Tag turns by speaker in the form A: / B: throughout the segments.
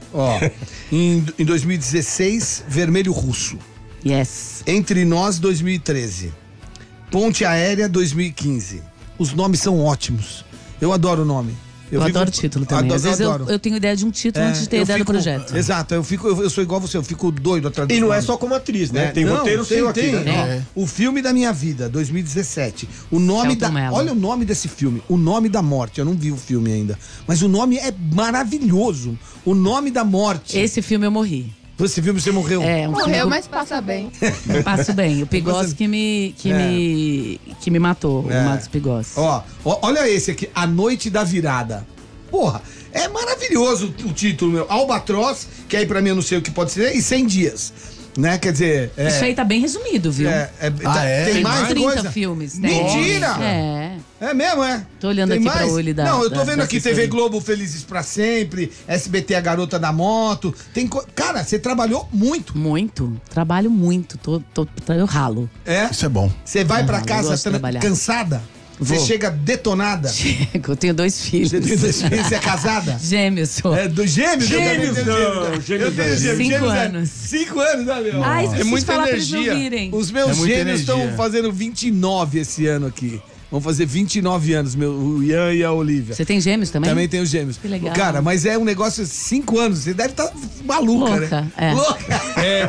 A: Ó, em 2016, Vermelho Russo.
B: Yes.
A: Entre Nós, 2013. Ponte Aérea, 2015. Os nomes são ótimos. Eu adoro o nome.
B: Eu adoro o título também. Às vezes
A: adoro.
B: eu tenho ideia de um título antes de ter ideia do projeto.
A: Exato, eu sou igual você, eu fico doido atrás do
C: E não
A: nome.
C: é só como atriz, né? Tem roteiro seu aqui, né?
A: O filme da minha vida, 2017. O nome
B: Celton Mello.
A: Olha o nome desse filme, O Nome da Morte. Eu não vi o filme ainda, mas o nome é maravilhoso. O Nome da Morte.
B: Esse filme eu morri.
A: Esse filme você morreu?
B: É, um
D: Morreu,
B: filme
D: mas passa bem.
B: eu passo bem. O Pigossi que me matou, o Matos Pigossi.
A: Ó, olha esse aqui, A Noite da Virada. Porra, é maravilhoso o título, meu. Albatroz, que aí pra mim eu não sei o que pode ser, e 100 dias. Né? Quer dizer.
B: Isso aí tá bem resumido, viu?
A: Tem mais
B: 30
A: coisa?
B: filmes. Tem.
A: Mentira!
B: É
A: mesmo, é?
B: Tô olhando
A: Tem
B: aqui
A: mais?
B: pra olho da.
A: Não, eu tô vendo
B: da
A: aqui
B: assessoria.
A: TV Globo Felizes pra Sempre, SBT A Garota da Moto. Cara, você trabalhou muito.
B: Muito. Trabalho muito. Eu ralo.
A: É?
E: Isso é bom.
A: Você vai pra
B: Eu
A: casa
B: gosto de trabalhar.
A: cansada? Você
B: Vou.
A: chega detonada?
B: Chego, eu tenho 2 filhos.
A: Você tem 2 filhos, você é casada?
B: Gêmeos, sou.
A: É, dos gêmeos?
C: Gêmeos,
A: Eu
C: não.
A: tenho gêmeos.
B: 5
A: Gêmeos é
B: anos.
A: 5 anos, né, meu?
B: Ai, esqueci
E: muita
B: de falar pra eles
E: energia.
B: não virem.
A: Os meus
E: É muita
A: gêmeos estão
E: energia.
A: fazendo 29 esse ano aqui. Vão fazer 29 anos, o Ian e a Olivia.
B: Você tem gêmeos também?
A: Também tem os gêmeos.
B: Que legal.
A: Cara, mas é um negócio de 5 anos. Você deve estar maluca,
B: Louca,
A: né?
B: é.
A: Louca.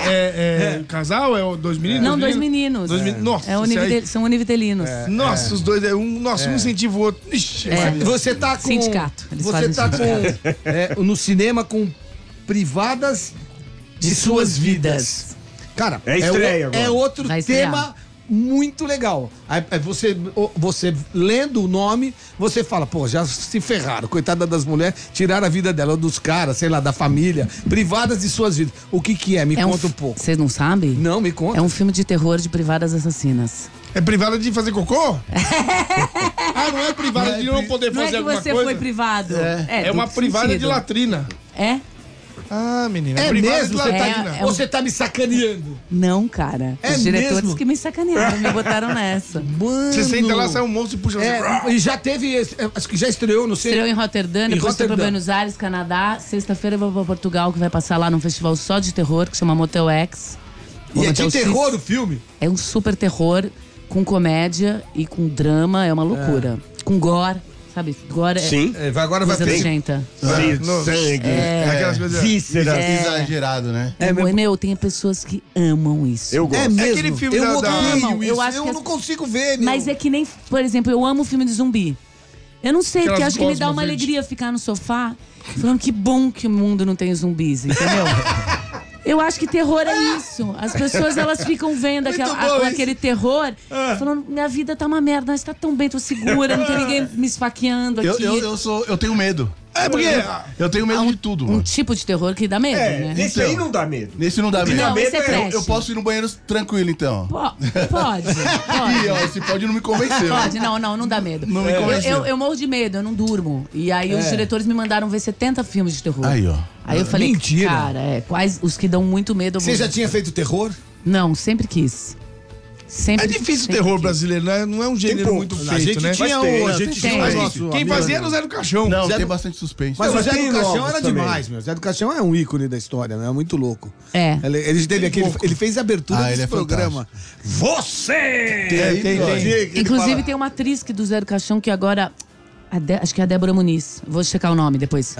F: Casal? É dois meninos?
B: Não, 2 meninos.
F: Dois meninos. Nossa,
B: É
F: isso aí-
B: são univitelinos.
F: Nossa, os dois, um incentiva o outro. Ixi, Maria.
A: Você tá com...
B: Sindicato. Eles
A: Você
B: fazem
A: tá
B: sindicato.
A: com... no cinema com Privadas de Suas Vidas. Cara,
C: É estreia agora.
A: é outro
B: Vai estrear.
A: tema muito legal. Aí você lendo o nome, você fala, pô, já se ferraram, coitada das mulheres, tiraram a vida dela, ou dos caras, sei lá, da família, privadas de suas vidas. O que é? Me conta um pouco.
B: Vocês não sabem?
A: Não, me conta.
B: É um filme de terror de privadas assassinas.
F: É privada de fazer cocô? Ah, não é privada de não poder
B: Não é
F: fazer
B: que
F: alguma
B: você
F: coisa?
B: foi privado.
F: É uma
B: duplo
F: privada de
B: sentido.
F: latrina.
B: É?
F: Ah, menina.
A: É
F: privada
A: mesmo?
F: de
A: Você
F: latrina.
A: tá, você tá me sacaneando.
B: Não, cara.
A: É
B: Os diretores
A: mesmo?
B: que me sacanearam, me botaram nessa.
A: Mano.
F: Você senta lá, sai um monstro e puxa você.
A: E já teve, acho que já estreou, não sei.
B: Estreou em Rotterdam, depois foi pra
A: Rotterdam.
B: Buenos Aires, Canadá. Sexta-feira eu vou pra Portugal, que vai passar lá num festival só de terror, que chama Motel X.
A: E é
B: Motel
A: de
B: Six.
A: terror o filme?
B: É um super terror, com comédia e com drama, é uma loucura. Com gore, sabe? Gore
C: Sim.
A: Agora vai
B: coisa
A: ter.
B: nojenta.
C: Sangue.
F: Aquelas coisas.
C: Vísceras.
E: Exagerado, né?
B: Meu, tem pessoas que amam isso.
C: Eu gosto.
A: É mesmo.
F: aquele filme
A: eu
F: da-
A: odeio
B: Não,
A: isso.
B: eu acho que
A: não consigo ver, meu.
B: Mas é que nem, por exemplo, eu amo filme de zumbi. Eu não sei, porque
F: Aquelas
B: acho que me dá
F: gosmas
B: uma
F: verde.
B: alegria ficar no sofá falando que bom que o mundo não tem zumbis, entendeu? Eu acho que terror é isso. As pessoas, elas ficam vendo
A: Muito bom isso.
B: aquele terror, falando, minha vida tá uma merda, mas tá tão bem, tô segura, não tem ninguém me esfaqueando aqui.
E: Eu tenho medo.
F: É porque.
E: Eu tenho medo de tudo,
B: Um
E: mano.
B: tipo de terror que dá medo, né?
C: Esse aí não dá medo.
E: Nesse não dá medo.
B: Não, esse é trash.
E: Eu posso ir no banheiro tranquilo, então.
B: Pode.
E: Ih, ó, esse pode não me convencer.
B: Pode, não dá medo.
E: Não me convenceu.
B: Eu morro de medo, eu não durmo. E aí os diretores me mandaram ver 70 filmes de terror.
E: Aí, ó.
B: Aí eu falei,
A: Mentira.
B: cara, quais os que dão muito medo eu
A: Você
B: vou
A: já
B: ver.
A: tinha feito terror?
B: Não, sempre quis. Sempre,
F: É difícil o
B: sempre
F: terror
B: quis.
F: brasileiro, né? Não é um gênero
C: pouco.
F: muito
A: A
F: feito,
A: gente
F: né?
A: tinha
C: Mas tem,
A: a
C: tem.
A: gente
B: Tem.
A: tinha
F: Mas
A: nosso
F: quem
A: amigo-
F: fazia era o Zé do Caixão.
E: Não,
A: Zé
E: tem
A: do-
E: bastante suspense.
A: Mas o
C: Mas
A: Zé
C: tem
A: do Caixão
C: novos
A: era
C: também.
A: demais, meu. Zé do Caixão é um ícone da história, né? É muito louco.
B: É.
A: Ele teve aquele. Ele fez a abertura
E: Ah, ele
A: desse
E: é
A: programa. Você!
B: É. Inclusive tem uma atriz que do Zé do Caixão que agora... acho que é a Débora Muniz. Vou checar o nome depois.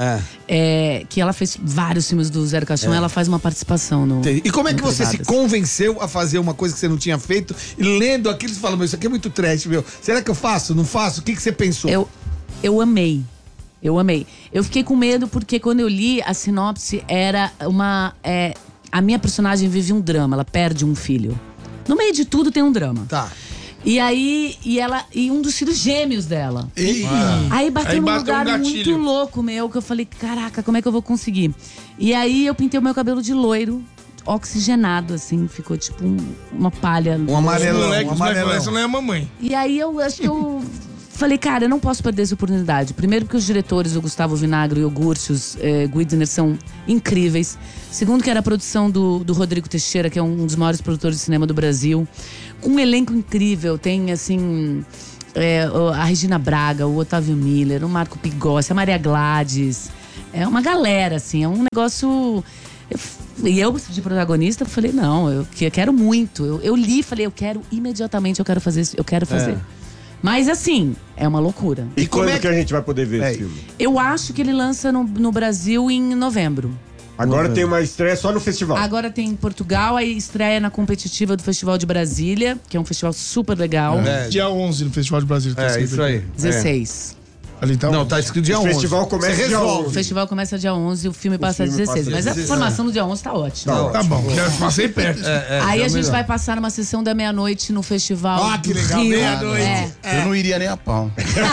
B: Que ela fez vários filmes do Zé do Caixão. Ela faz uma participação no...
A: E como é que
B: no
A: você se
B: Privadas.
A: convenceu a fazer uma coisa que você não tinha feito e lendo aquilo você fala, meu, isso aqui é muito trash, meu. Será que eu faço? Não faço? O que você pensou?
B: Eu amei. Eu amei. Eu fiquei com medo porque quando eu li a sinopse era uma... a minha personagem vive um drama. Ela perde um filho. No meio de tudo tem um drama.
A: Tá.
B: E aí, e um dos filhos gêmeos dela. Aí bateu
F: Aí
B: num
F: bateu
B: lugar
F: um
B: muito
F: gatilho.
B: louco, meu, que eu falei, caraca, como é que eu vou conseguir? E aí eu pintei o meu cabelo de loiro, oxigenado, assim, ficou tipo uma palha.
A: Um amarelão,
F: Moleque,
A: um amarelão.
F: essa não é a mamãe.
B: E aí eu acho que eu falei, cara, eu não posso perder essa oportunidade. Primeiro porque os diretores, o Gustavo Vinagre e o Gurtius Guidner, são incríveis. Segundo que era a produção do Rodrigo Teixeira, que é um dos maiores produtores de cinema do Brasil. Com um elenco incrível, tem assim... a Regina Braga, o Otávio Miller, o Marco Pigossi, a Maria Gladys. É uma galera, assim, é um negócio... E eu, de protagonista, falei, não, eu quero muito. Eu li e falei, eu quero imediatamente, eu quero fazer isso, eu quero fazer. Mas assim, é uma loucura.
C: E quando que a gente vai poder ver esse filme?
B: Eu acho que ele lança no Brasil em novembro.
C: Agora tem uma estreia só no festival.
B: Agora tem em Portugal, aí estreia na competitiva do Festival de Brasília, que é um festival super legal.
F: Dia 11 no Festival de Brasília.
A: Isso aí.
B: 16.
F: Ali tá
A: Não, tá escrito dia 11.
C: O festival começa dia 11.
B: O festival começa dia 11, o filme passa dia 16. Mas a formação do dia 11 tá ótima.
F: Tá bom, já passei perto.
B: Aí a gente vai passar numa sessão da meia-noite no festival.
A: Ah, que legal,
B: Rio.
A: meia-noite.
E: Eu não iria nem a pau.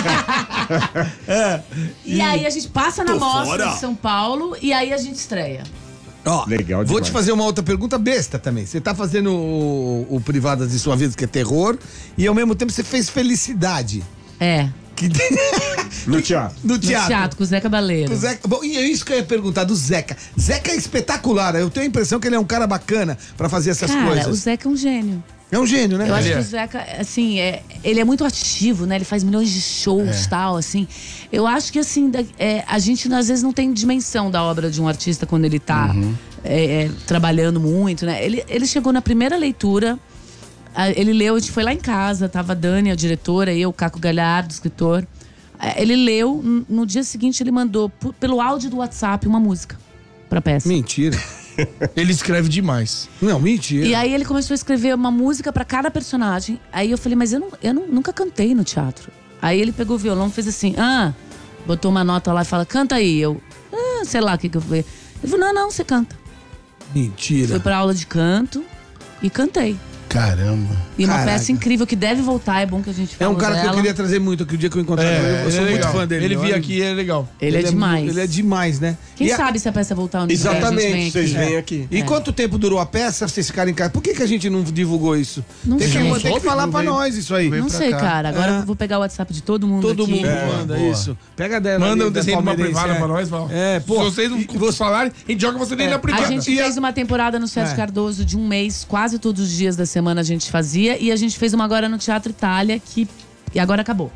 B: E aí a gente passa na mostra de São Paulo e aí a gente estreia.
A: Ó,
C: Legal
A: vou
C: demais.
A: te fazer uma outra pergunta besta também. Você tá fazendo o Privadas de Sua Vida, que é terror, e ao mesmo tempo você fez Felicidade.
B: É.
A: Que...
C: No teatro.
A: No
B: No teatro, com o Zé Cabaleiro.
A: O Zeca, bom, e é isso que eu ia perguntar do Zeca. Zeca é espetacular. Eu tenho a impressão que ele é um cara bacana pra fazer essas
B: Cara,
A: coisas.
B: o Zeca é um gênio.
A: É um gênio, né?
B: Eu acho que o Zeca, assim, ele é muito ativo, né? Ele faz milhões de shows e tal, assim. Eu acho que, assim, a gente às vezes não tem dimensão da obra de um artista quando ele tá trabalhando muito, né? Ele chegou na primeira leitura, ele leu, a gente foi lá em casa, tava a Dani, a diretora, eu, o Caco Galhardo, o escritor. Ele leu, no dia seguinte ele mandou pelo áudio do WhatsApp uma música pra peça.
A: Mentira.
F: Ele escreve demais.
A: Não, mentira.
B: E aí ele começou a escrever uma música pra cada personagem. Aí eu falei, mas eu nunca cantei no teatro. Aí ele pegou o violão, fez assim, botou uma nota lá e fala, canta aí. Eu, sei lá o que eu falei. Ele falou, não, você canta.
A: Mentira.
B: Fui pra aula de canto e cantei.
E: Caramba.
B: E uma
A: Caraca.
B: peça incrível que deve voltar, é bom que a gente
A: É
B: fale
A: um cara que eu
B: dela.
A: queria trazer muito, que o dia que eu encontrar com ele, eu sou
F: ele é
A: muito
F: legal.
A: fã dele.
F: Ele
A: Olha,
F: vir aqui, ele é legal.
B: Ele é demais.
A: Ele é demais, né?
B: Quem
A: E a-
B: sabe se a peça voltar ano que vem, a gente vem
C: Exatamente,
B: aqui.
C: vocês vêm aqui.
A: E quanto tempo durou a peça? Vocês ficaram em casa. Por que a gente não divulgou isso?
B: Não
A: Tem
B: sei.
A: que falar
F: Não
A: pra
F: veio-
A: nós isso aí.
E: veio
B: Não
E: pra
B: sei,
E: cá.
B: cara. Agora eu vou pegar o WhatsApp de todo mundo
A: Todo
B: aqui.
A: mundo manda
E: boa.
A: isso. Pega dela.
F: Manda
A: ali,
F: um
A: da
F: desenho de uma
A: palmeirense,
F: privada pra nós, Val.
A: pô.
F: Se vocês não falarem, a gente joga você dentro da
B: A
F: privada.
B: gente fez uma temporada no Sérgio Cardoso de um mês, quase todos os dias da semana a gente fazia. E a gente fez uma agora no Teatro Itália, e agora acabou.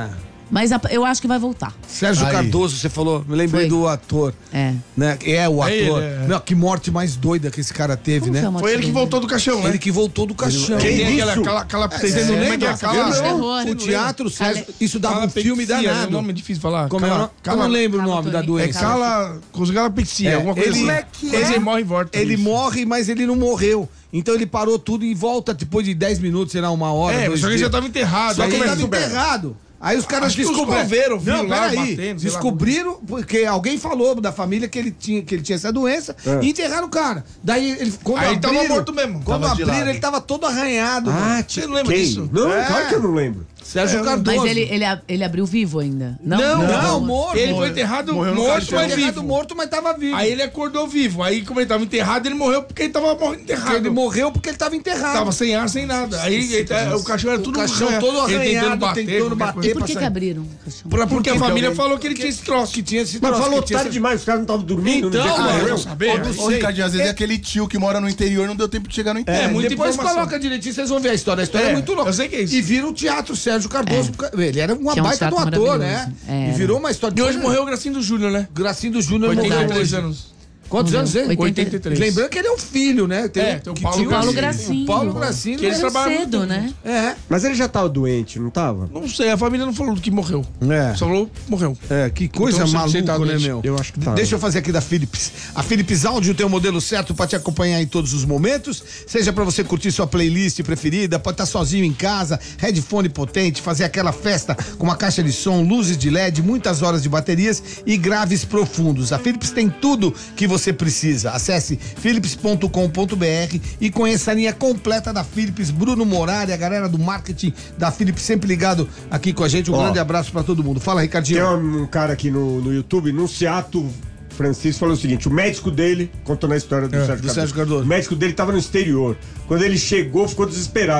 B: Mas eu acho que vai voltar.
A: Sérgio
E: Aí.
A: Cardoso, você falou. Me lembrei
B: Foi.
A: do ator.
B: É.
A: Né? É o
F: É
A: ator.
F: ele, é.
A: Não, que morte mais doida que esse cara teve,
B: Como
A: né?
B: que é a morte
F: Foi ele que
B: dele?
F: voltou do caixão, né?
A: Ele que voltou do caixão.
C: Quem
F: Tem
C: isso?
F: aquela
A: Você não
F: como é que
A: lembra?
F: é? Aquela-
B: de terror.
A: O teatro, Sérgio, isso dava um
F: calapexia,
A: filme
F: né? O
A: danado.
F: nome é difícil de falar.
A: Como é o nome? Eu não lembro o nome da doença.
F: Calapexia, alguma coisa
A: ele,
F: assim. Quando ele morre e volta.
A: Ele
F: isso.
A: morre, mas ele não morreu. Então ele parou tudo e volta depois de 10 minutos, sei lá, uma hora.
F: É,
A: 2
F: só que ele
A: dias.
F: já tava enterrado.
A: Só que
F: aí
A: ele tava
F: souberam.
A: enterrado. Aí os caras
F: Acho que os
A: descobriram.
F: coveiros viram
A: Não,
F: lá
A: peraí.
F: batendo, sei lá.
A: Descobriram, porque alguém falou da família que ele tinha essa doença e enterraram o cara. Daí ele. Quando
F: Aí ele tava
A: abriram-
F: morto mesmo.
A: Quando
E: Tava de
A: abriram,
E: lado.
A: ele tava todo arranhado.
C: Ah,
F: Você não lembra
C: quem?
F: disso?
C: Não,
A: É.
C: claro que eu não lembro.
A: Sérgio Cardoso.
B: Mas ele abriu vivo ainda?
A: Não, morto.
F: Ele foi enterrado
E: Morreu no
F: morto,
E: caixão.
F: mas
A: enterrado
F: vivo.
A: morto, mas tava vivo.
F: Aí ele acordou vivo. Aí, como ele tava enterrado, ele morreu porque ele tava enterrado.
A: Ele morreu porque ele tava enterrado.
F: Tava sem ar, sem nada. Aí o caixão era tudo
A: caixão todo
F: Ele
A: arranhado,
F: tentando bater.
A: tentando
F: qualquer
A: bater.
F: coisa.
B: Por que
A: passar.
B: abriram o caixão?
F: Porque a
A: Então,
F: família
A: ele-
F: falou que ele tinha esse troço.
A: Que tinha esse
C: Mas
A: troço,
C: falou
A: que tinha
C: tarde
A: esse-
C: demais, os caras não estavam dormindo.
A: Então,
C: no dia que
A: mano,
C: morreu.
F: eu saber.
E: Ô, Ricardinho, às vezes é aquele tio que mora no interior não deu tempo de chegar no interior.
F: muita
A: Depois
F: informação.
A: coloca direitinho, vocês vão ver a história. A história é
F: É,
A: muito louca.
F: eu sei que é isso.
A: E vira o teatro Sérgio Cardoso. Ele era uma
B: Que é um
A: baita do
B: teatro
A: ator, né?
B: maravilhoso. É,
A: E virou uma história.
F: E hoje morreu o Gracindo Júnior, né?
A: Gracindo Júnior morreu
F: 83
A: hoje.
F: anos.
A: Quantos anos ele?
F: 83.
A: Lembrando que ele é um filho, né?
F: Tem o
A: que
F: Paulo
A: tinha-
B: Paulo
F: Gracindo.
B: Gracindo.
A: O Paulo Gracindo.
F: Que eles
A: era-
F: trabalham
B: Cedo,
F: muito.
B: né?
A: É.
C: Mas ele já tava doente, não tava?
F: Não sei, a família não falou do que morreu.
A: É.
F: Só falou, morreu.
A: Que coisa
F: Então, você
A: maluca,
F: tá
A: né,
F: doente.
A: meu?
C: Eu acho que tá.
A: Deixa eu fazer aqui da Philips. A Philips Audio tem o modelo certo pra te acompanhar em todos os momentos. Seja pra você curtir sua playlist preferida, pode estar sozinho em casa, headphone potente, fazer aquela festa com uma caixa de som, luzes de LED, muitas horas de baterias e graves profundos. A Philips tem tudo que você precisa. Acesse philips.com.br e conheça a linha completa da Philips. Bruno Morari, a galera do marketing da Philips sempre ligado aqui com a gente. Um grande abraço pra todo mundo. Fala, Ricardinho.
C: Tem um cara aqui no YouTube, Nunciato Francisco, falou o seguinte: o médico dele, contando a história do Sérgio Cardoso.
A: Sérgio Cardoso.
C: O médico dele tava no exterior. Quando ele chegou, ficou desesperado.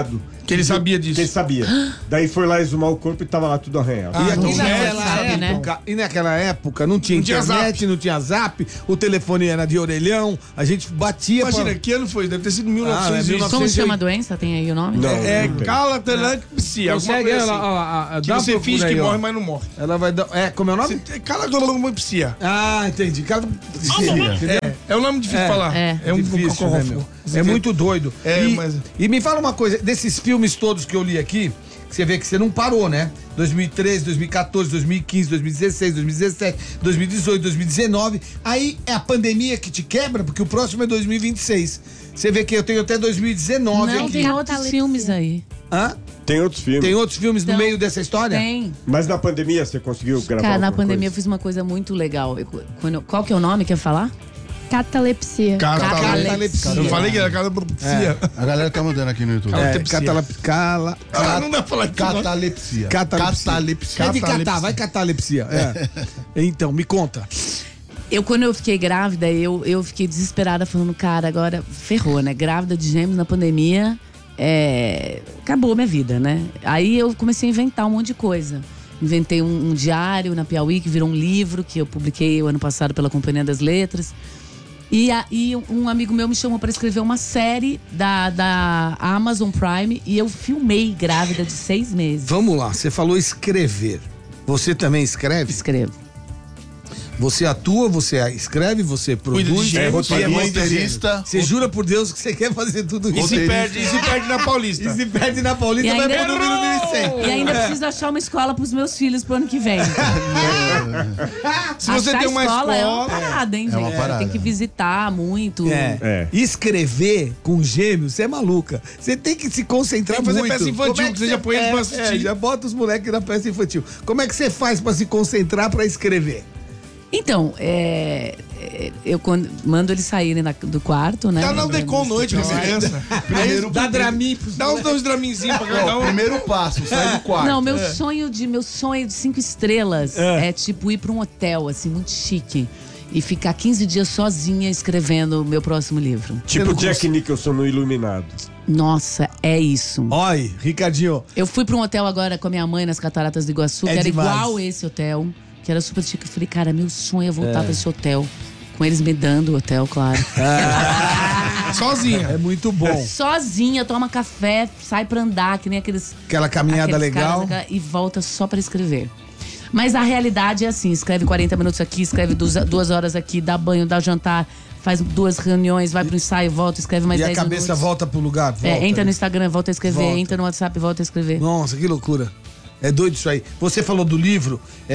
F: Que ele sabia disso.
C: Que ele sabia. Daí foi lá exumar o corpo e tava lá tudo arranhado.
A: E,
F: não
A: naquela época não tinha
F: Não tinha
A: internet,
F: zap.
A: não tinha zap, o telefone era de orelhão, a gente batia
F: Imagina, que ano foi? Deve ter sido 1900.
B: Como chama a doença? Tem aí o nome?
C: Não,
F: É
C: não tem.
F: calatelectampsia. Alguma
A: Consegue
F: coisa
A: ela,
F: assim. Que
A: dá uma
F: você finge
A: procura
F: que
A: aí, ó.
F: morre, mas não morre.
A: Ela vai dar. Como é o nome?
F: Calatelompsia.
A: Ah, entendi.
F: É um nome difícil de falar.
B: É.
F: um
A: Difícil, né,
F: cocorrófago.
A: meu? É muito doido.
F: É,
A: e,
F: mas-
A: e me fala uma coisa, desses filmes todos que eu li aqui, que você vê que você não parou, né? 2013, 2014, 2015, 2016, 2017, 2018, 2019. Aí é a pandemia que te quebra, porque o próximo é 2026. Você vê que eu tenho até 2019
B: Não,
A: aqui.
B: tem outros filmes aí.
A: Hã?
C: Tem outros filmes.
A: Tem outros filmes no
B: Então,
A: meio dessa história?
B: Tem.
C: Mas na pandemia você conseguiu gravar
B: Cara, na
C: alguma
B: pandemia eu
C: coisa?
B: fiz uma coisa muito legal. Qual que é o nome? Quer falar?
D: Catalepsia.
A: Catalepsia.
F: Eu falei que era catalepsia.
E: A galera tá mandando aqui no YouTube.
F: Não dá pra falar que não.
E: Catalepsia.
A: Catalepsia. É de catar, vai catalepsia. Então, me conta.
B: Quando eu fiquei grávida, eu fiquei desesperada, falando, cara, agora ferrou, né? Grávida de gêmeos na pandemia, acabou minha vida, né? Aí eu comecei a inventar um monte de coisa. Inventei um diário na Piauí, que virou um livro, que eu publiquei o ano passado pela Companhia das Letras. E um amigo meu me chamou para escrever uma série da Amazon Prime, e eu filmei grávida de 6 meses.
A: Vamos lá, você falou escrever. Você também escreve?
B: Escrevo.
A: Você atua, você escreve, você produz.
F: Cuida de gêmeos,
A: você é mãe de
E: roteirista.
A: gêmeos. Você jura por Deus que você quer fazer tudo
F: E
A: isso.
F: se perde na Paulista.
A: E se perde na Paulista,
B: E
A: vai
B: ainda-
A: pro número 1100.
B: E ainda preciso achar uma escola pros meus filhos pro ano que vem.
F: Se você
B: Achar
F: tem uma
B: É uma
F: escola.
B: parada, hein,
E: É uma
B: gente?
E: parada.
B: Tem que visitar muito.
C: É.
A: Escrever com gêmeos, você é maluca. Você tem que se concentrar
F: Tem que fazer
A: muito.
F: peça infantil,
A: Como é
F: que você já põe eles pra assistir.
A: já bota os moleques na peça infantil. Como é que você faz pra se concentrar pra escrever?
B: Então, eu mando eles saírem do quarto, né?
F: Tá na Decon noite, referência. Primeiro
A: Dá Dramin pros
F: Dá uns 2 draminzinhos pra cada um.
E: Primeiro passo, sai do quarto.
B: Não, meu sonho de 5 estrelas é tipo ir pra um hotel, assim, muito chique. E ficar 15 dias sozinha escrevendo o meu próximo livro.
C: Tipo Jack Nicholson no Iluminado.
B: Nossa, é isso.
A: Oi, Ricardinho.
B: Eu fui pra um hotel agora com a minha mãe nas Cataratas do Iguaçu,
A: É
B: que era
A: demais.
B: igual esse hotel, que era super chique. Eu falei, cara, meu sonho é voltar pra esse hotel. Com eles me dando o hotel, claro.
F: Sozinha.
A: É muito bom.
B: Sozinha, toma café, sai pra andar, que nem aqueles.
A: Aquela caminhada
B: aqueles
A: legal.
B: caras, e volta só pra escrever. Mas a realidade é assim: escreve 40 minutos aqui, escreve 2 horas aqui, dá banho, dá jantar, faz 2 reuniões, vai pro ensaio, volta, escreve mais
A: E
B: 10
A: a cabeça
B: minutos.
A: volta pro lugar? Volta.
B: Entra no Instagram, volta a escrever,
A: Volta.
B: entra no WhatsApp, volta a escrever.
A: Nossa, que loucura. É doido isso aí. Você falou do livro.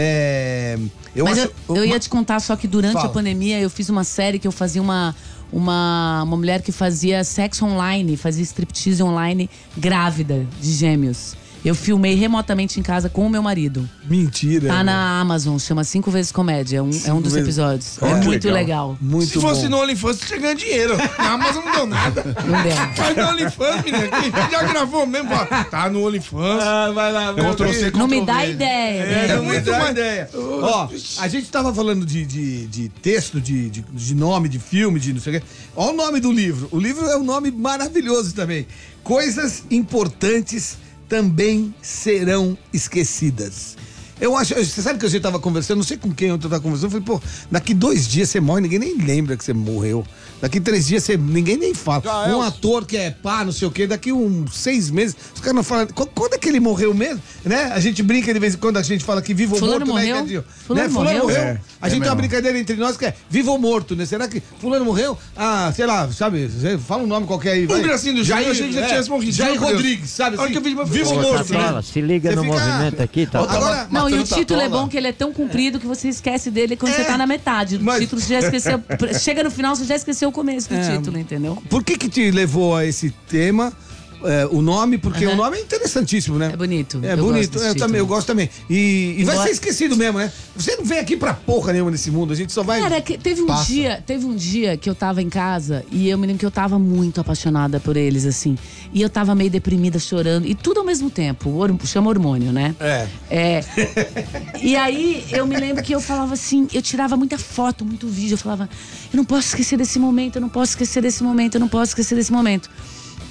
B: Mas eu ia te contar só que durante
A: Fala.
B: a pandemia eu fiz uma série que eu fazia uma mulher que fazia sexo online, fazia striptease online grávida de gêmeos. Eu filmei remotamente em casa com o meu marido.
A: Mentira.
B: Tá
A: meu.
B: na Amazon, chama 5 vezes Comédia. É um dos
A: vezes.
B: episódios.
C: Olha
B: É
C: que
B: muito legal.
A: Muito
F: Se fosse
A: bom.
F: no OnlyFans, você ganha dinheiro. Na Amazon não deu nada.
B: Não deu.
F: Faz no OnlyFans, menina. Quem já gravou mesmo? Fala, tá no OnlyFans.
A: Vai lá,
E: Ctrl+C,
B: Não me
E: Ctrl+V.
B: dá ideia.
A: É,
B: né?
A: muito mais ideia. Ó, a gente tava falando de texto, de nome, de filme, de não sei o quê. Ó o nome do livro. O livro é um nome maravilhoso também. Coisas importantes também serão esquecidas. Eu acho, você sabe que a gente tava conversando, não sei com quem eu tava conversando, eu falei, pô, daqui 2 dias você morre, ninguém nem lembra que você morreu. Daqui 3 dias ninguém nem fala. Um ator que é pá, não sei o quê, daqui uns 6 meses, os caras não falam. Quando é que ele morreu mesmo? Né? A gente brinca de vez em quando, a gente fala que vivo ou
B: Fulano
A: morto,
B: morreu?
A: né? Ricardinho?
B: Fulano
A: Né? Fulano
B: morreu?
A: morreu. A gente tem uma brincadeira entre nós que é vivo ou morto, né? Será que fulano morreu? Ah, sei lá, sabe? Fala um nome qualquer aí.
F: Um gracinho do Jair, eu achei que já tivesse morrido.
A: Jair
F: Juro por Deus.
A: Rodrigues, sabe?
F: A hora
A: Assim,
F: que eu vi,
A: vivo ou
F: Ô,
A: morto, né?
G: Tatola, se liga
A: Você
G: no
A: fica-
G: movimento aqui, tá?
A: Agora,
B: Não, e o
E: Matando
B: título é
E: Tatola.
B: bom que ele é tão comprido que você esquece dele quando você tá na metade. O
A: Mas-
B: título você já esqueceu. Chega no final, você já esqueceu o começo do título, entendeu?
A: por que te levou a esse tema? O nome, porque o nome é interessantíssimo, né?
B: É bonito.
A: É
B: Eu
A: bonito,
B: gosto desse
A: eu
B: título.
A: gosto também. E vai
B: Embora-
A: ser esquecido mesmo, né? Você não vem aqui pra porra nenhuma nesse mundo, a gente só vai.
B: Cara, teve um dia que eu tava em casa e eu me lembro que eu tava muito apaixonada por eles, assim. E eu tava meio deprimida, chorando. E tudo ao mesmo tempo. Chama hormônio, né?
A: É.
B: E aí eu me lembro que eu falava assim, eu tirava muita foto, muito vídeo. Eu falava, eu não posso esquecer desse momento, eu não posso esquecer desse momento, eu não posso esquecer desse momento.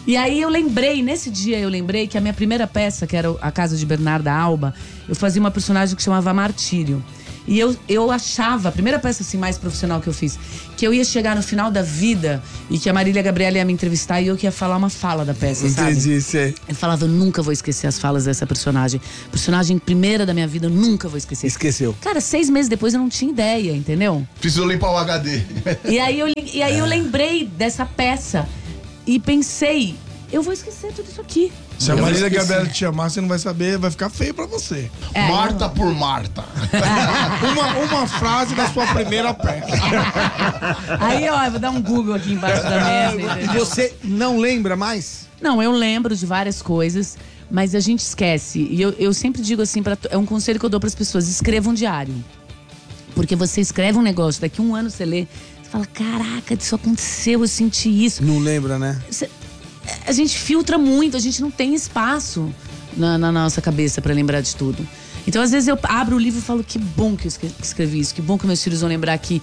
B: E aí nesse dia eu lembrei que a minha primeira peça, que era A Casa de Bernarda Alba, eu fazia uma personagem que chamava Martírio. E eu achava, a primeira peça assim mais profissional que eu fiz, que eu ia chegar no final da vida e que a Marília Gabriela ia me entrevistar e eu que ia falar uma fala da peça, sabe?
A: Entendi, sei.
B: Eu falava, eu nunca vou esquecer as falas dessa personagem. Personagem primeira da minha vida, eu nunca vou esquecer.
A: Esqueceu.
B: Cara, 6 meses depois eu não tinha ideia, entendeu?
E: Precisou limpar o HD.
B: E aí eu lembrei dessa peça e pensei, eu vou esquecer tudo isso aqui.
F: Se a Marília Gabriela te chamar, você não vai saber, vai ficar feio pra você.
E: Marta por Marta.
F: Uma frase da sua primeira peça.
B: Aí, ó, eu vou dar um Google aqui embaixo da mesa.
A: E
B: Entendeu?
A: você não lembra mais?
B: Não, eu lembro de várias coisas, mas a gente esquece. E eu sempre digo assim, é um conselho que eu dou pras pessoas, escreva um diário. Porque você escreve um negócio, daqui a um ano você lê, você fala, caraca, isso aconteceu, eu senti isso.
A: Não lembra, né?
B: A gente filtra muito, a gente não tem espaço na nossa cabeça pra lembrar de tudo. Então, às vezes, eu abro o livro e falo, que bom que eu escrevi isso, que bom que meus filhos vão lembrar que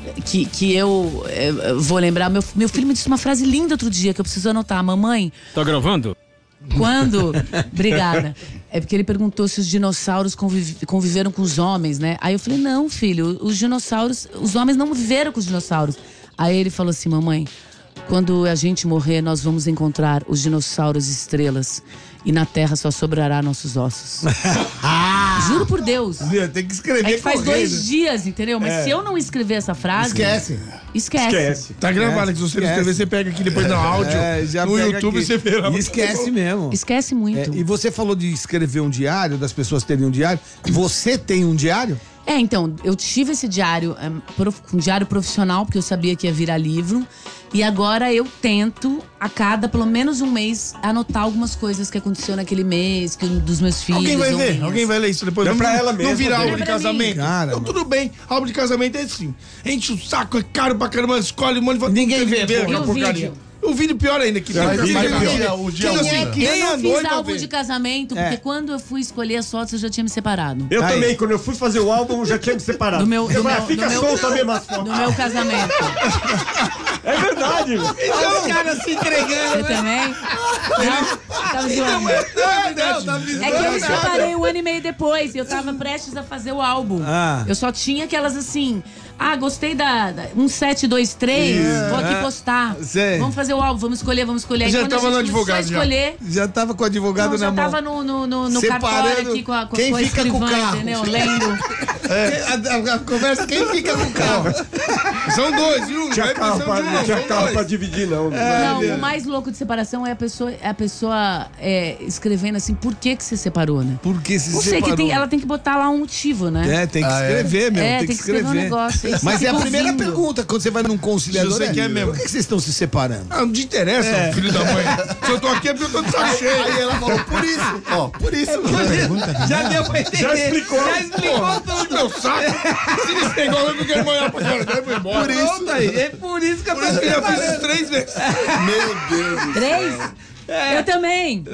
B: eu vou lembrar. Meu filho me disse uma frase linda outro dia, que eu preciso anotar. Mamãe...
D: Tá gravando?
B: Quando? Obrigada. É porque ele perguntou se os dinossauros conviveram com os homens, né? Aí eu falei, não, filho, os homens não viveram com os dinossauros. Aí ele falou assim, mamãe... Quando a gente morrer, nós vamos encontrar os dinossauros estrelas. E na terra só sobrará nossos ossos. Juro por Deus.
A: Tem que escrever.
B: É que faz 2 dias, entendeu? Mas se eu não escrever essa frase... Esquece.
F: Tá gravado, que se você não escrever, você pega aqui depois no áudio. No YouTube
A: aqui.
F: você vê.
A: E esquece mesmo.
B: Esquece muito.
A: E você falou de escrever um diário, das pessoas terem um diário. Você tem um diário?
B: Então, eu tive esse diário, um diário profissional, porque eu sabia que ia virar livro. E agora eu tento, a cada pelo menos um mês, anotar algumas coisas que aconteceu naquele mês, dos meus filhos.
F: Alguém vai
B: ou
F: ver,
B: minhas.
F: alguém vai ler isso depois.
C: Não, pra ela
F: Não
C: mesmo,
F: virar
C: né?
F: álbum de
B: Pra mim.
F: casamento.
A: Cara,
F: Então,
A: mano.
F: tudo bem, álbum de casamento é assim. Enche o saco, é caro pra caramba, escolhe um monte de...
A: Ninguém vê, pô.
F: aquela
B: E o
F: porcaria.
B: vídeo?
F: O vídeo pior ainda, que
C: É,
F: tem
C: vídeo
F: que
C: pior.
E: O dia
F: Quem
E: um,
F: assim,
E: né?
F: nem
B: Eu
F: a
B: não fiz
F: noiva
B: álbum
F: vê.
B: de casamento, porque quando eu fui escolher as fotos, eu já tinha me separado.
C: Eu
A: Aí.
C: também, quando eu fui fazer o álbum, eu já tinha me separado.
B: Do meu-
C: Eu
B: do
C: falei,
B: meu-
C: fica
B: do meu-
C: solto mesmo as fotos.
B: No meu casamento.
C: É verdade.
A: Os caras se entregando.
B: Você também? Não? Tá me zoando. É que eu me separei 1 ano e meio depois e eu tava prestes a fazer o álbum.
A: Ah.
B: Eu só tinha aquelas assim. Gostei da 1723, vou aqui postar.
A: Sei.
B: Vamos fazer o álbum, vamos escolher. Aí
F: Já
B: quando
F: tava
B: a
F: no
B: gente começou a
F: advogado, já.
B: escolher,
A: Já tava com o advogado
B: não,
A: na
B: já
A: mão.
B: tava no
A: Separando
B: cartório aqui com a
A: quem fica com o
B: escrivã,
A: carro.
B: entendeu? Lendo.
A: A conversa, quem fica com o carro?
F: São 2, viu?
C: Tinha
F: Não é
C: carro
F: questão de
C: pra,
F: um,
C: tinha
F: são
C: carro
F: dois.
C: pra dividir, não.
B: Não, o mais louco de separação é a pessoa escrevendo assim, por que você separou, né?
A: Porque se
B: Não sei,
A: separou.
B: ela tem que botar lá um motivo, né?
A: Tem que escrever, meu.
B: É,
A: tem que escrever.
B: um negócio. Aí você
A: Mas é a
B: fica
A: primeira
B: ouvindo.
A: pergunta quando você vai num conciliador.
F: Se você quer mesmo.
A: Por que vocês estão se separando?
F: Não te interessa, filho da mãe. Se eu tô aqui é porque eu tô de saco cheio.
E: Aí ela falou, por isso. Ó, por isso.
A: Já deu pra entender.
C: Já explicou.
F: Tudo meu saco. Se eles pegou, eu não quero molhar pra cara dele, eu vou embora.
E: Por isso.
A: Pronto aí. É por isso que eu
F: Por isso que eu já fiz isso 3 vezes.
E: Meu Deus.
B: 3? Eu também.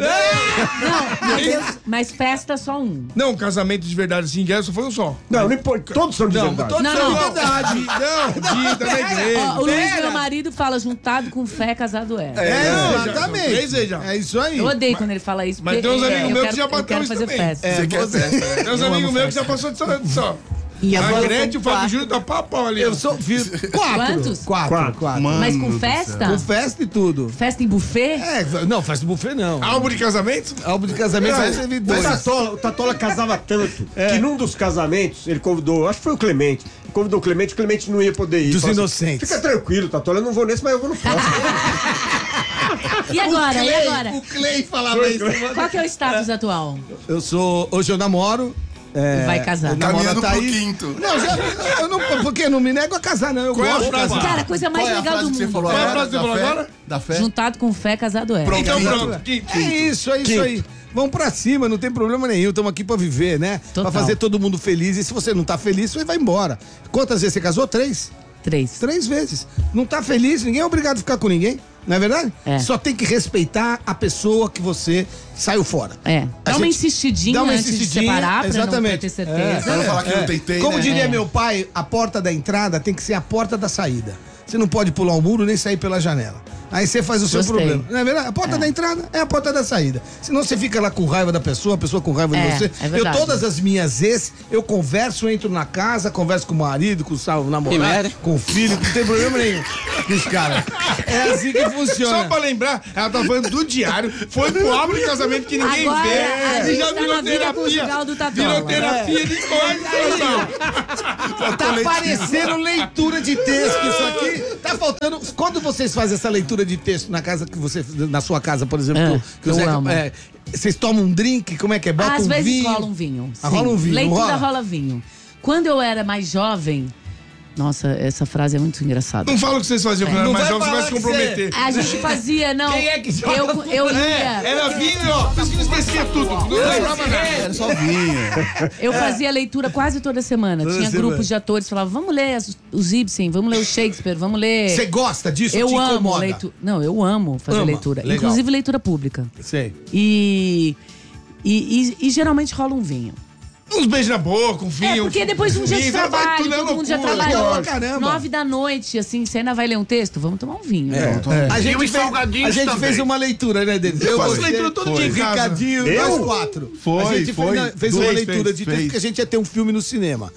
B: Não, mas festa só um.
F: Não, casamento de verdade assim, só foi um só.
C: Não, não importa. Todos são de verdade.
A: todos
B: Não,
A: são
B: não.
A: verdade.
F: Não, dita na igreja.
B: Ó, o Luiz, meu marido, fala juntado com fé, casado é.
A: Exatamente.
F: 3 vezes já.
A: É isso aí.
B: Eu odeio quando ele fala isso.
F: Mas
B: porque
F: tem uns
B: eu
F: amigos meus
B: quero-
F: que já
B: eu
F: bateu
B: quero
F: isso
B: fazer
F: também.
B: festa.
E: Você quer festa?
F: Tem uns amigos meus que já passou de só.
G: E
F: A
G: agora
F: Gretchen, o Fábio Júnior tá pau ali.
A: Eu sou
B: Quantos?
A: Quatro.
B: Mas com
E: Mano do
B: festa?
A: Com festa e tudo.
B: Festa em buffet?
A: Não, festa de buffet não.
F: Álbum de casamento?
A: Álbum de casamento vai servir dois.
C: O Tatola casava tanto que num dos casamentos ele convidou, acho que foi o Clemente. Convidou o Clemente não ia poder ir.
A: Dos
C: Falou
A: inocentes.
C: Fica tranquilo, Tatola, eu não vou nesse, mas eu vou no próximo.
B: E agora? E agora?
A: O Clay falava isso.
B: Qual que é o status atual?
A: Hoje eu namoro.
B: Vai casar.
E: Caminhando
A: Tá
E: pro
A: aí.
E: quinto.
A: Eu não, porque eu não me nego a casar, não. Eu
F: Qual é a
A: gosto de
F: frase?
A: casar.
B: Cara, a coisa mais
E: Qual é a
B: legal
E: frase
B: do
E: que você
B: mundo.
E: falou
F: Qual é a
E: agora?
F: frase que você falou
E: Da fé?
F: agora?
E: Da fé?
B: Juntado com fé, casado é.
E: Pronto.
F: Então
E: Quinto.
F: pronto. Quinto.
A: É isso aí. Vamos pra cima, não tem problema nenhum. Estamos aqui pra viver, né?
B: Total.
A: Pra fazer todo mundo feliz. E se você não tá feliz, você vai embora. Quantas vezes você casou? 3?
B: 3.
A: 3 vezes. Não tá feliz, ninguém é obrigado a ficar com ninguém. Não é verdade?
B: É.
A: Só tem que respeitar a pessoa que você saiu fora.
B: É.
A: A
B: Dá uma
A: gente-
B: insistidinha
A: dá uma
B: antes de
A: insistidinha,
B: separar, pra
A: exatamente.
B: não ter certeza.
E: Pra não falar que não tentei,
A: Como
E: né?
A: diria
B: É.
A: meu pai, a porta da entrada tem que ser a porta da saída. você não pode pular o muro nem sair pela janela. Aí você faz o seu
B: Gostei.
A: problema. Não é verdade? A porta da entrada é a porta da saída. Senão você fica lá com raiva da pessoa, a pessoa com raiva de você.
B: É verdade.
A: Todas as minhas ex, eu converso, entro na casa, converso com o marido, com o namorado, com o filho, não tem problema nenhum. Os caras. É assim que funciona.
F: Só pra lembrar, ela tá falando do diário, foi pro álbum de casamento que ninguém
B: Agora,
F: vê.
B: a gente
F: Já
B: tá
F: virou
B: na vida conjugal do Tatola.
F: Virou terapia de coisa.
A: Tá parecendo leitura de texto isso aqui. Tá faltando. Quando vocês fazem essa leitura de texto na casa que você. Na sua casa, por exemplo, que o
B: eu
A: Zeca.
B: amo.
A: Vocês tomam um drink? Como é que é? Bota
B: Às
A: um
B: vezes
A: vinho.
B: rola um vinho.
A: Ah, rola um vinho,
B: Leitura
A: rola?
B: rola vinho. Quando eu era mais jovem. Nossa, essa frase é muito engraçada.
F: Não fala o que vocês faziam quando era
A: Não
F: mais
A: vai
F: jovem, você vai
A: falar
F: se
A: que
F: comprometer.
B: A gente fazia, não.
A: Quem é que
B: eu lia.
F: Era vinho, ó. Por isso que não esquecia tudo. Não lembrava nada.
E: Era só vinho.
B: Eu fazia leitura quase toda semana.
A: Toda
B: Tinha
A: semana.
B: grupos de atores que falavam, vamos ler os Ibsen, vamos ler o Shakespeare, vamos ler...
A: Você gosta disso?
B: Eu
A: te
B: amo
A: incomoda?
B: leitura. Não, eu amo fazer
A: Ama,
B: leitura.
A: legal.
B: Inclusive leitura pública.
A: Sei.
B: E geralmente rola um vinho.
F: Uns beijos na boca, um vinho.
B: Porque depois de um dia de
F: vinho, vai
B: trabalho,
F: tudo é
B: todo mundo já
F: loucura.
B: trabalhou.
A: Pra caramba.
B: 9 da noite, assim, você ainda vai ler um texto? Vamos tomar um vinho.
A: A gente,
D: os salgadinhos
A: a gente
D: também.
A: fez uma leitura, né, deles? Eu
F: faço
A: você,
F: leitura todo dia em casa.
A: Ricardinho,
C: Eu?
A: nós 4.
E: Foi,
A: a gente
E: foi.
A: fez uma
E: Fez,
A: leitura de texto,
E: fez.
A: porque a gente ia ter um filme no cinema.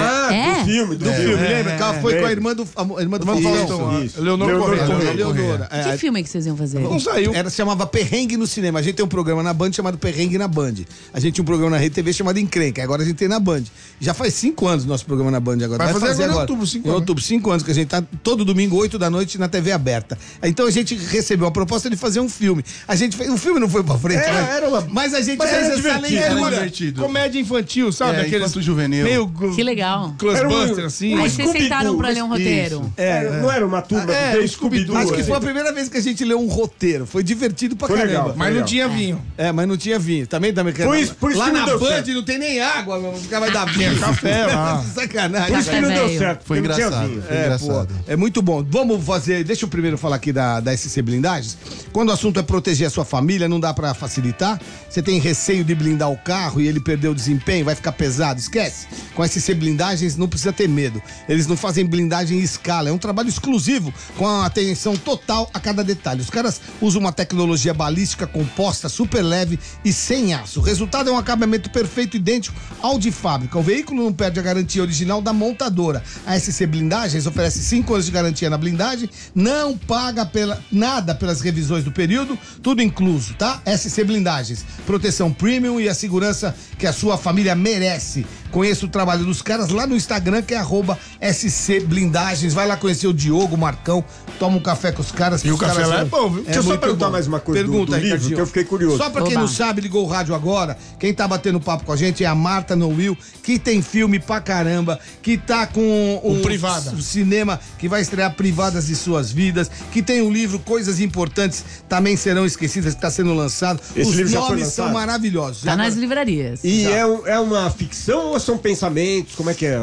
C: Do filme.
A: Do filme, lembra? Que ela foi com a irmã do Faustão.
C: Isso.
F: Leonor Correia.
A: Leonora.
B: Que filme que vocês iam fazer?
F: Não saiu.
A: Se chamava Perrengue no Cinema. A gente tem um programa na Band chamado Perrengue na Band. A gente tinha um programa na Rede TV chamado Encrenca. Agora a gente tem na Band. Já faz 5 anos o nosso programa na Band agora.
F: Vai fazer agora em outubro, 5
A: Em
F: anos.
A: outubro, 5 anos, que a gente tá todo domingo, 8 da noite, na TV aberta. Então a gente recebeu a proposta de fazer um filme. A gente fez. O filme não foi pra frente, mas a gente
C: Mas
A: fez
C: era
A: essa
C: divertido,
E: Era
A: leitura.
E: divertido.
F: Comédia infantil, sabe?
E: É,
F: Aqueles
E: infanto-juvenil.
F: meio
B: Que legal.
F: Clubbuster, assim.
B: Aí vocês sentaram pra ler um roteiro.
C: Não era uma turma
F: É,
C: que tem
F: Scooby-Doo.
A: Acho que foi a primeira vez que a gente leu um roteiro. Foi divertido pra
C: Foi
A: caramba.
C: legal.
F: Mas não tinha vinho.
A: Mas não tinha vinho. Também.
C: Por isso
A: Lá
C: que não
A: na
C: deu
A: Band
C: certo.
A: não tem nem água, meu. Os caras vai dar vinho.
F: café lá.
A: Sacanagem.
C: Por isso que não deu
B: velho.
C: certo.
E: Foi
C: porque não tinha
E: engraçado.
C: vinho.
E: Foi engraçado.
A: É muito bom. Vamos fazer. Deixa eu primeiro falar aqui da SC Blindagens. Quando o assunto é proteger a sua família, não dá pra facilitar. Você tem receio de blindar o carro e ele perder o desempenho, vai ficar pesado. Esquece. Com a SC Blindagens não precisa ter medo. Eles não fazem blindagem em escala. É um trabalho exclusivo com a atenção total a cada detalhe. Os caras usam uma tecnologia balística composta, super leve e sem aço. O resultado é um acabamento perfeito, idêntico ao de fábrica. O veículo não perde a garantia original da montadora. A SC Blindagens oferece 5 anos de garantia na blindagem, não paga nada pelas revisões do período, tudo incluso, tá? SC Blindagens, proteção premium e a segurança que a sua família merece. Conheça o trabalho dos caras lá no Instagram, que é @SC Blindagens. Vai lá conhecer o Diogo, o Marcão, toma um café com os caras.
F: E o café lá é bom, viu?
C: Deixa eu só
A: muito
C: perguntar
A: bom.
C: mais uma coisa
A: Pergunta,
C: do livro,
A: Ricardinho.
C: que eu fiquei curioso.
A: Só pra quem
B: Oba.
A: não sabe, ligou o rádio agora, quem tá batendo papo com a gente é a Marta Noil, que tem filme pra caramba, que tá com
F: O Privada.
A: o cinema, que vai estrear Privadas de Suas Vidas, que tem um livro Coisas Importantes Também Serão Esquecidas, que tá sendo lançado.
C: Esse
A: Os
C: livro já foi
A: nomes são
C: lançado?
A: maravilhosos.
B: Tá nas livrarias.
C: E é uma ficção ou são pensamentos? Como é que é?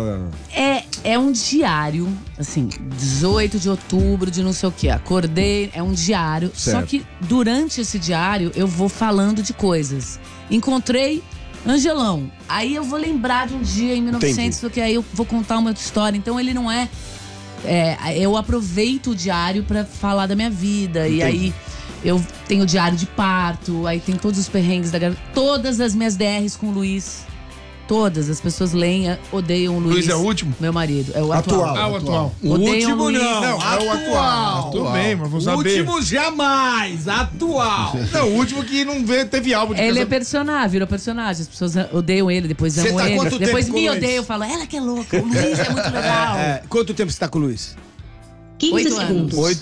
B: É um diário, assim, 18 de outubro de não sei o que. Acordei, é um diário.
C: Certo.
B: Só que durante esse diário eu vou falando de coisas. Encontrei Angelão. Aí eu vou lembrar de um dia em 1900, porque aí eu vou contar uma outra história. Então ele não é. Eu aproveito o diário pra falar da minha vida. E aí eu tenho o diário de parto, aí tem todos os perrengues da garota. Todas as minhas DRs com o Luiz. Todas as pessoas leem, odeiam o Luiz.
F: Luiz é o último?
B: Meu marido. É o atual.
F: Ah, o atual.
A: O
B: Odeiam
A: último
B: Luiz.
A: não.
F: Não, é o atual. Tudo bem, mas vou
A: O
F: saber.
A: último jamais. Atual.
F: Não, o último que não teve álbum de
B: Ele é
F: casamento.
B: personagem, virou personagem. As pessoas odeiam ele, depois
A: Você
B: amam
A: tá
B: ele.
A: quanto
B: Depois
A: tempo
B: me
A: com o Luiz?
B: odeiam, eu falo, ela que é louca. O Luiz é muito legal.
A: Quanto tempo você tá com o Luiz?
G: 15
B: 8
G: segundos.
A: 8.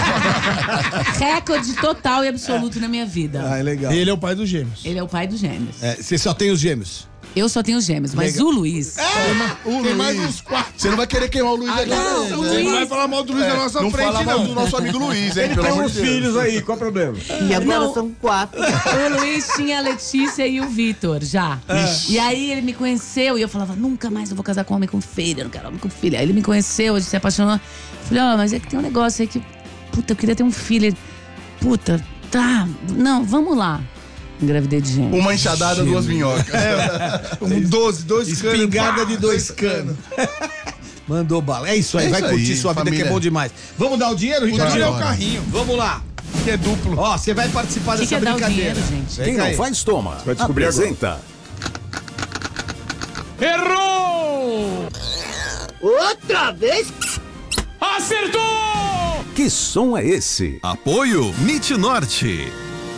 B: Recorde total e absoluto na minha vida.
A: Ah, é legal.
F: Ele é o pai dos gêmeos.
B: Ele é o pai dos gêmeos.
A: Você só tem os gêmeos.
B: Eu só tenho gêmeos, mas
A: Legal.
B: o Luiz.
F: Tem mais uns 4.
E: Você não vai querer queimar o Luiz aqui.
B: não,
E: né?
B: o
F: Você
B: Luiz-
F: não vai falar mal do Luiz na nossa
E: Não
F: frente,
E: fala mal
F: não.
E: do nosso amigo Luiz, hein?
C: Ele
E: Pelo
C: tem
E: amor
C: uns
E: de Deus.
C: filhos aí, qual o problema?
G: E agora
B: Não.
G: são 4.
B: O Luiz tinha a Letícia e o Vitor já. E aí ele me conheceu e eu falava, nunca mais eu vou casar com homem com filho, eu não quero homem com filho. Aí ele me conheceu, a gente se apaixonou. Falei, mas é que tem um negócio aí que, puta, eu queria ter um filho. Ele, puta, tá, não, vamos lá. Engravidei de gêmeos.
E: Uma enxadada, 2 minhocas.
F: Um 12, 2 canos.
A: Espingarda de 2 canos. Mandou bala. É isso aí,
E: É
A: vai
E: isso
A: curtir
E: aí,
A: sua vida que é
E: família.
A: bom demais. Vamos dar o dinheiro,
F: O dinheiro é
A: Ricardinho?
F: o carrinho,
A: Vamos lá.
F: que é duplo.
A: Ó, você vai participar
B: que
A: dessa
B: é dar o
A: brincadeira.
B: dinheiro, gente?
A: Vem
D: Quem
A: cá
D: não
A: aí.
D: faz, toma.
C: Vai descobrir
D: Apresenta.
G: Errou!
H: Outra vez?
G: Acertou!
D: Que som é esse?
I: Apoio MIT Norte.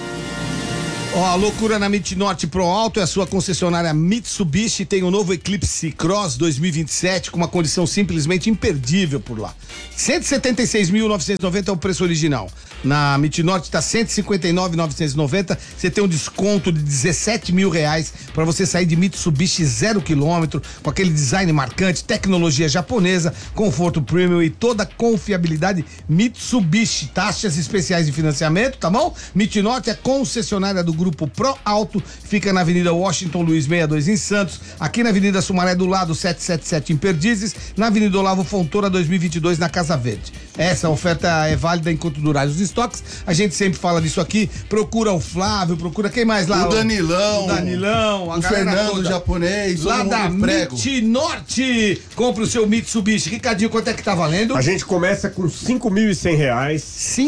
A: Ó, a loucura na MIT Norte Pro Alto é a sua concessionária Mitsubishi. Tem o novo Eclipse Cross 2027 com uma condição simplesmente imperdível por lá. 176.990 é o preço original. Na MIT Norte tá 159.990. Você tem um desconto de 17 mil reais para você sair de Mitsubishi 0 km com aquele design marcante, tecnologia japonesa, conforto premium e toda a confiabilidade Mitsubishi. Taxas especiais de financiamento, tá bom? MIT Norte é concessionária do Grupo Pro Alto, fica na Avenida Washington Luiz 62 em Santos, aqui na Avenida Sumaré do Lado 777 em Perdizes, na Avenida Olavo Fontoura 2022 na Casa Verde. Essa oferta é válida enquanto durarem os estoques. A gente sempre fala disso aqui. Procura o Flávio, procura quem mais lá?
E: O Danilão.
A: O Danilão, a
E: O
A: galera
E: Fernando
A: toda.
E: japonês.
A: Lá
E: todo
A: da
E: mundo prego.
A: MIT Norte. Compre o seu Mitsubishi. Ricardinho, quanto é que tá valendo?
C: A gente começa com R$5.100.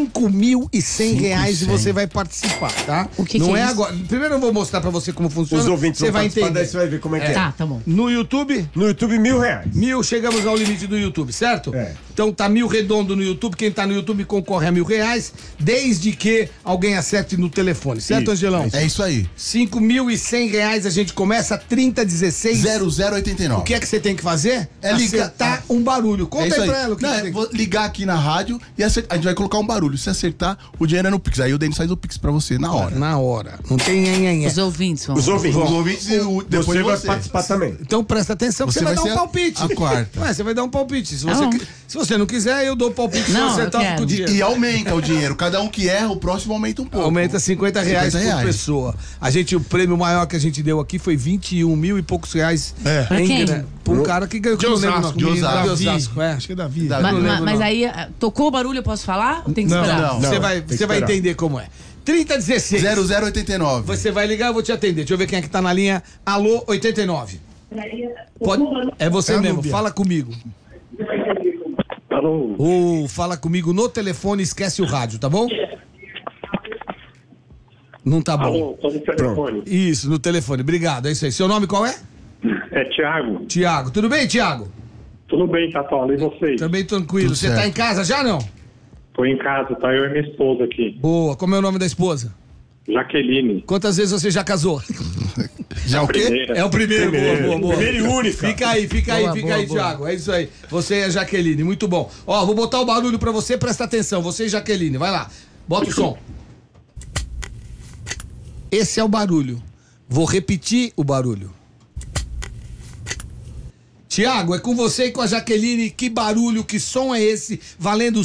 A: 5.100 reais e você vai participar, tá?
B: O que
A: Não
B: que é
A: é
B: isso?
A: agora. Primeiro eu vou mostrar pra você como funciona.
C: Os ouvintes
A: você
C: vão
A: vai
C: participar,
A: entender.
C: daí você vai ver como é que é.
B: Tá bom.
A: No YouTube,
C: No YouTube, R$1.000.
A: 1.000, chegamos ao limite do YouTube, certo?
C: É.
A: Então tá 1.000 redondo no YouTube, quem tá no YouTube concorre a R$1.000, desde que alguém acerte no telefone, certo,
C: Isso,
A: Angelão?
E: É isso aí.
A: 5.100 a gente começa, 3016.
E: 0089.
A: O que é que você tem que fazer?
E: É ligar.
A: Acertar um barulho.
E: É
A: Conta
E: isso
A: aí
E: aí.
A: pra ela o que
E: Não,
A: você
E: é,
A: tem.
E: vou ligar aqui na rádio e a gente vai colocar um barulho. Se acertar, o dinheiro é no Pix. Aí o Denis faz o Pix pra você na hora.
A: Na hora. Não tem nhenhenhé.
B: Os ouvintes vão.
C: Os ouvintes.
E: Os ouvintes e depois
C: Você vai
E: você.
C: participar também.
A: Então presta atenção que
E: Você
A: você vai
E: vai
A: dar um
E: ser
A: palpite.
E: a quarta.
A: Ué, você vai dar um palpite. Se
B: Tá
A: você,
B: bom.
A: se você não quiser, eu dou o palpite. Se
B: Não,
A: você acertar,
B: eu
A: eu fico com o
B: quero.
A: dinheiro.
E: E aumenta o dinheiro. Cada um que erra, o próximo aumenta um pouco.
A: Aumenta R$50 por
E: 50.
A: pessoa. O prêmio maior que a gente deu aqui foi 21 mil e poucos reais.
E: É.
B: Pra quem?
A: Pra um cara que ganhou
F: De
A: que eu não lembro o
F: Osasco.
A: nome.
E: De Osasco.
A: De Osasco, é.
F: Acho que é Davi.
E: Davi.
B: Mas,
A: não lembro,
B: mas
A: não.
B: aí, tocou o barulho, eu posso falar? Ou tem que esperar?
E: Não.
A: Você
C: Não,
A: vai,
C: tem que
A: você vai
C: esperar.
A: entender como é. 3016.
E: 0089.
A: Você vai ligar, eu vou te atender. Deixa eu ver quem é que tá na linha. Alô, 89. Pode... É você
F: É a
A: mesmo,
F: Núbia.
A: fala comigo.
H: Alô?
A: Ou fala comigo no telefone, esquece o rádio, tá bom? Não tá bom.
H: Alô, tô no telefone.
A: Isso, no telefone. Obrigado, é isso aí. Seu nome qual é?
H: É Thiago.
A: Tiago. Tudo bem, Tiago?
H: Tudo bem, Tatola? E vocês?
A: Também tranquilo.
E: Tudo
A: Você
E: certo.
A: tá em casa já, não?
H: Tô em casa, tá eu e minha esposa aqui.
A: Boa. Como é o nome da esposa?
H: Jaqueline.
A: Quantas vezes você já casou?
E: Já o quê?
H: Primeira.
A: É o primeiro. Boa.
C: Primeira e única.
A: Fica aí,
B: Boa,
A: Thiago. É isso aí. Você é Jaqueline, muito bom. Ó, vou botar o barulho pra você, presta atenção. Você e Jaqueline, vai lá. Bota o som. Esse é o barulho. Vou repetir o barulho. Tiago, é com você e com a Jaqueline. Que barulho, que som é esse? Valendo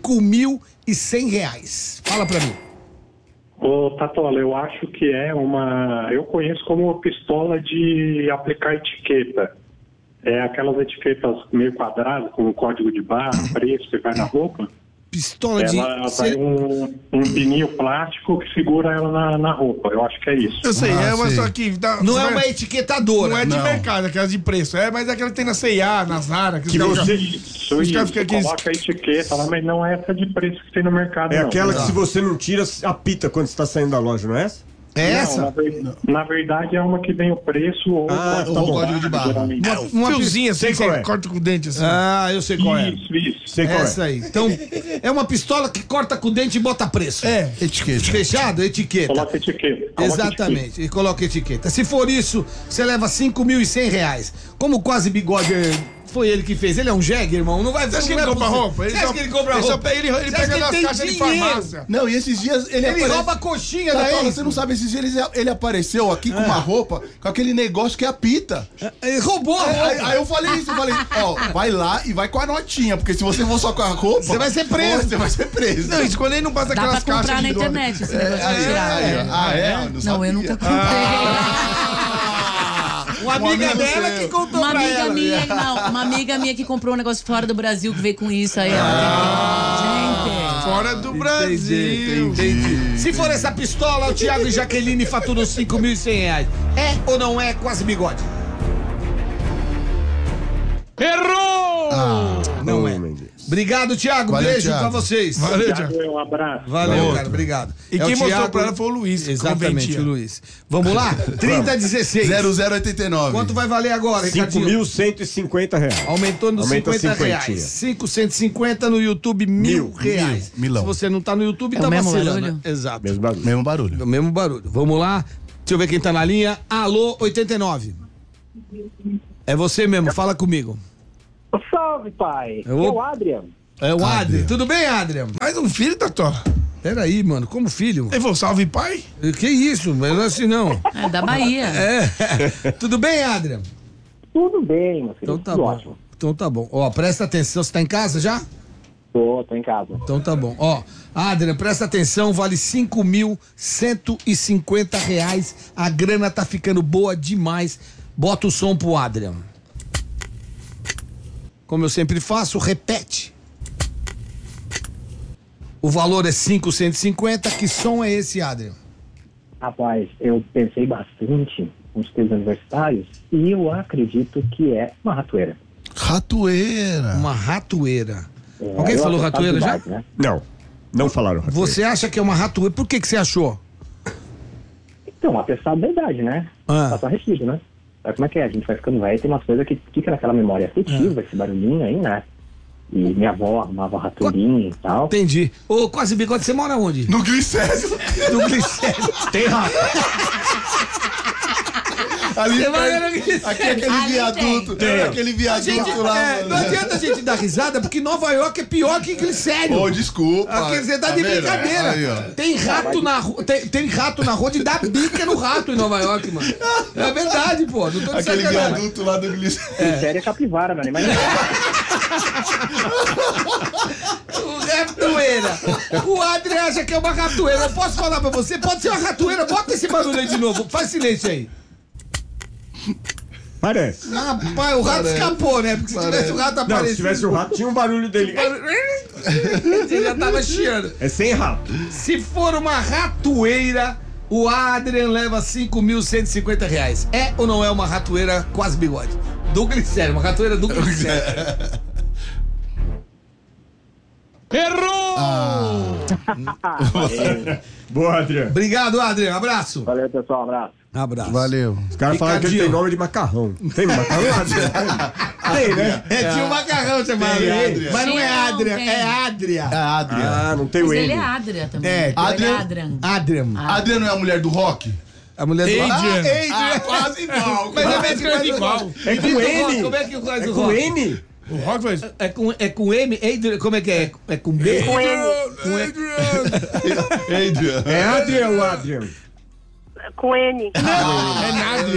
A: R$5.100. Fala pra mim.
H: Ô, Tatola, eu acho que é uma... Eu conheço como pistola de aplicar etiqueta. É aquelas etiquetas meio quadradas, com código de barra, preço, que vai na roupa.
A: Pistola de...
H: Ela vai um pininho plástico que segura ela na roupa. Eu acho que é isso.
F: Eu sei,
E: Ah,
F: é uma
E: sei.
F: só que...
A: Não é uma etiquetadora.
F: Não é de
E: Não.
F: mercado, aquelas de preço. É, mas é aquela que tem na C&A, na Zara.
C: Que
F: os caras-
C: você-
H: Isso,
F: Os caras
H: isso.
F: ficam aqui-
H: Coloca a etiqueta lá, mas não é essa de preço que tem no mercado,
C: É
H: não.
C: aquela que se você não tira, apita quando você tá saindo da loja, não é essa?
A: É
H: Não,
A: essa?
H: na verdade é uma que vem o preço ou
C: Ah,
H: ou
C: tá bom.
E: Código de barra.
H: geralmente.
A: Uma
F: Fiozinho assim,
C: Sei
F: que
C: qual
F: você
C: é.
F: corta com o dente assim.
A: Ah, eu sei qual é.
H: Isso.
C: Sei qual
A: Essa
C: é.
A: aí. Então, é uma pistola que corta com o dente e bota preço.
F: É.
E: Etiqueta.
A: Fechado? Etiqueta.
H: Coloca etiqueta. Coloca
A: Exatamente. E coloca etiqueta. Se for isso, você leva R$5.100. Como quase bigode foi ele que fez. Ele é um jegue, irmão. Não vai
F: Você acha que
A: não
F: ele
A: é
F: compra
A: possível.
F: roupa?
A: Você acha que ele compra
F: Ele só
A: roupa?
F: pega- ele
A: Você acha
F: pega
A: que
F: nas
A: tem
F: caixas de
A: dinheiro?
F: farmácia.
E: Não, e esses dias ele
A: Ele
E: aparece-
A: rouba a coxinha
E: Tatola,
A: daí.
E: você não sabe, esses dias ele apareceu aqui com uma roupa, com aquele negócio que apita.
A: Ele roubou a roupa.
E: Aí eu falei isso, ó, vai lá e vai com a notinha, porque se você for só com a roupa...
A: Você vai ser preso.
E: Você vai ser preso.
F: Não, isso quando ele não passa
B: Dá pra
F: aquelas caixas
B: comprar na
F: de dono.
B: internet esse negócio de
E: Aí,
B: tirar.
E: aí,
B: né?
E: ah, é?
B: Não, eu nunca comprei.
A: Uma amiga
E: amigo
A: dela
E: seu.
A: que contou
B: Uma
A: pra
B: amiga
A: ela.
B: minha, não, uma amiga minha que comprou um negócio fora do Brasil que veio com isso aí, ó. Gente.
F: Fora do Brasil.
A: Entendi. Se for essa pistola, o Thiago e Jaqueline faturam R$5.100. É ou não é quase bigode?
G: Errou!
A: Não é. Obrigado, Thiago.
E: Valeu,
A: Beijo
E: Thiago.
A: pra vocês.
F: Valeu, Thiago.
H: Um abraço.
A: Valeu, cara. Obrigado.
F: E
A: É
F: quem
A: o
F: mostrou
A: Thiago-
F: pra ela foi o Luiz.
A: Exatamente,
F: Conventia.
A: o Luiz. Vamos lá? 3016.
E: 0089.
A: Quanto vai valer agora, Ricardinho?
C: R$5.150.
A: Aumentou nos
C: Aumenta
A: 50
C: cinquentinha.
A: reais. 550 no YouTube, R$1.000.
E: Milão.
A: Se você não tá no YouTube,
B: É
A: tá
B: o mesmo
A: vacilando.
B: barulho?
A: Exato.
C: Mesmo barulho.
E: Mesmo barulho.
A: O mesmo barulho. Vamos lá. Deixa eu ver quem tá na linha. Alô, 89. É você mesmo, fala comigo.
D: Salve, pai.
A: Eu-
D: É o Adrian.
A: É o Adrian. Tudo bem, Adrian?
F: Mais um filho, Totó.
A: Peraí, mano, como filho?
F: Ele falou, salve, pai.
A: Que isso? Mas não é assim não.
B: É da Bahia.
A: É. Tudo bem, Adrian?
D: Tudo bem, meu filho.
A: Então tá
D: Tudo
A: bom.
D: ótimo.
A: Então tá bom. Ó, presta atenção. Você tá em casa já?
D: Tô em casa.
A: Então tá bom. Ó, Adrian, presta atenção, vale R$5.150. A grana tá ficando boa demais. Bota o som pro Adrian. Como eu sempre faço, repete. O valor é 5.150. Que som é esse, Adrian?
D: Rapaz, eu pensei bastante nos teus aniversários e eu acredito que é uma ratoeira.
E: Ratoeira.
A: Uma ratoeira.
D: É,
A: Alguém
D: eu
A: falou
D: acho que
A: ratoeira já?
D: né?
C: Não falaram.
A: Você acha que é uma ratoeira? Por que você achou?
D: Então, atestado da idade, né?
A: Ah.
D: Passar recibo, né? Sabe como é que é? A gente vai ficando velho e tem umas coisas que fica naquela memória afetiva, esse barulhinho aí, né? E minha avó arrumava ratoeirinha e tal.
A: Entendi. Ô, Quase Bigode, você mora onde?
E: No glicésio.
A: No Glicério.
C: Tem rato.
E: Ali
A: Você vai
E: perto-
A: no glicério.
E: aqui é aquele
B: Ali
E: viaduto.
C: tem.
E: Aquele viaduto lá.
A: Não adianta a gente dar risada, porque Nova York é pior que Glicério.
E: Ô, desculpa.
A: Aqui você tá de
E: vendo?
A: brincadeira.
E: Aí, ó.
A: Tem rato na rua, tem rato na rua de dar bica no rato em Nova York, mano. É verdade, pô. Não tô de
E: Aquele
A: sacanagem.
E: viaduto lá do glicésio.
D: Sério é capivara, mano. Mas
A: O ratoeira. O Adrian acha que é uma ratoeira. Eu posso falar pra você? Pode ser uma ratoeira. Bota esse barulho aí de novo. Faz silêncio aí.
C: Parece.
A: Rapaz, o rato escapou, né? Porque se tivesse o rato
C: Não,
A: aparecido...
C: se tivesse o rato, tinha um barulho dele.
A: Você já tava chiando.
C: É sem rato.
A: Se for uma ratoeira, o Adrian leva R$5.150. É ou não é uma ratoeira Quase Bigode? Do Glicério, uma ratoeira do Glicério.
C: Boa, Adriano.
A: Obrigado, Adrian. Abraço.
D: valeu, pessoal. Um abraço.
A: Abraço.
E: Valeu.
C: Os caras falaram que ele tem
A: Ricardinho.
C: nome de macarrão. Tem macarrão, Adriano? Tem, né?
A: Tinha um macarrão chamado
E: Tem,
A: Adrian. Mas não é
B: Tinha,
A: Adrian,
B: tem.
A: é Adria.
E: É a Adrian.
C: Ah, não tem o
B: Mas
C: N.
B: ele é Adria também.
A: É,
B: Ele
E: Adrian.
B: é Adrian.
A: Adrian.
E: Adrian não é a mulher do rock?
A: A mulher do...
F: Adrian.
A: Adrian.
E: quase igual.
A: Mas é
F: escreve igual.
C: É com N.
A: Como é que faz
C: É
A: o
C: com
A: rock?
C: N?
F: O Rock faz.
A: É com M? Adrian, como é que é? É com B?
D: Com ele.
E: Adrian.
C: É Adrian ou Adrian?
D: Com N.
F: É nada.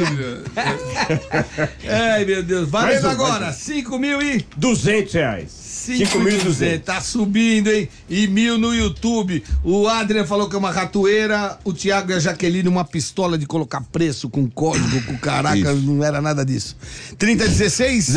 A: Ai, meu Deus. Valendo
C: Mais um,
A: agora.
C: mais
A: 5.200.
C: R$200.
A: 5.200. Tá subindo, hein? E 1.000 no YouTube. O Adrian falou que é uma ratoeira. O Thiago e a Jaqueline, uma pistola de colocar preço com código, com caraca. Não era nada disso. 3016.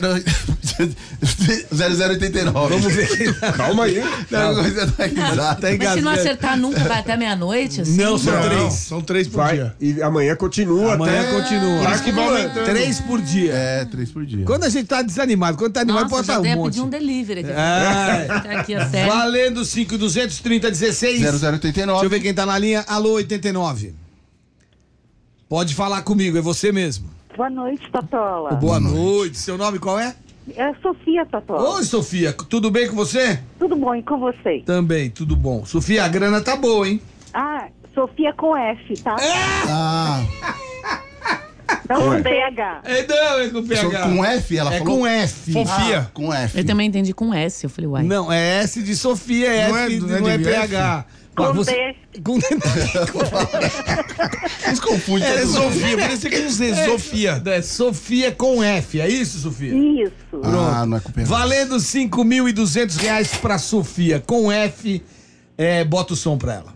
E: 0089.
A: Vamos ver quem
C: Calma aí.
E: Não, coisa da risada.
A: tá
B: Mas se não
A: engasgando.
B: acertar nunca, vai até meia-noite, assim?
A: Não, são
C: Não.
A: 3.
F: São 3 por
C: Vai.
F: dia.
C: E amanhã continua
A: Amanhã
C: até...
A: continua.
C: Por isso que vai aumentando.
A: 3 por dia.
E: É, 3 por dia.
A: Quando a gente tá desanimado, quando tá animado,
B: Nossa,
A: pode
B: já
A: estar
B: dei
A: um
B: a
A: monte.
B: pedir um delivery aqui.
A: Ai.
B: Tá aqui a série.
A: Valendo 5.200, 3016.
E: 0089.
A: Deixa eu ver quem tá na linha. Alô, 89. Pode falar comigo, é você mesmo.
J: Boa noite, Tatola.
A: Boa noite. Seu nome qual é?
J: É Sofia, Tatola.
A: Oi, Sofia. Tudo bem com você?
J: Tudo bom, e com você?
A: Também, tudo bom. Sofia, a grana tá boa, hein?
J: Ah, Sofia com F, tá?
E: Ah,
J: Não com PH.
A: Não, é com PH.
E: com F ela
A: É
E: falou?
A: com F.
F: Fofia.
E: Ah, com F.
B: Eu também entendi com S, eu falei, uai.
A: Não, é S de Sofia, é
F: Não
A: F,
F: é-
A: não
F: não é
A: é
F: de
A: PH.
J: Com
A: Ó,
J: D.
A: Com
E: Não se confunde.
F: É
E: todo mundo.
F: Sofia, parecia com Z, Sofia.
A: É Sofia com F, é isso, Sofia?
J: Isso.
E: Ah, não é com PH.
A: Valendo R$5.200 pra Sofia com F. Bota o som pra ela.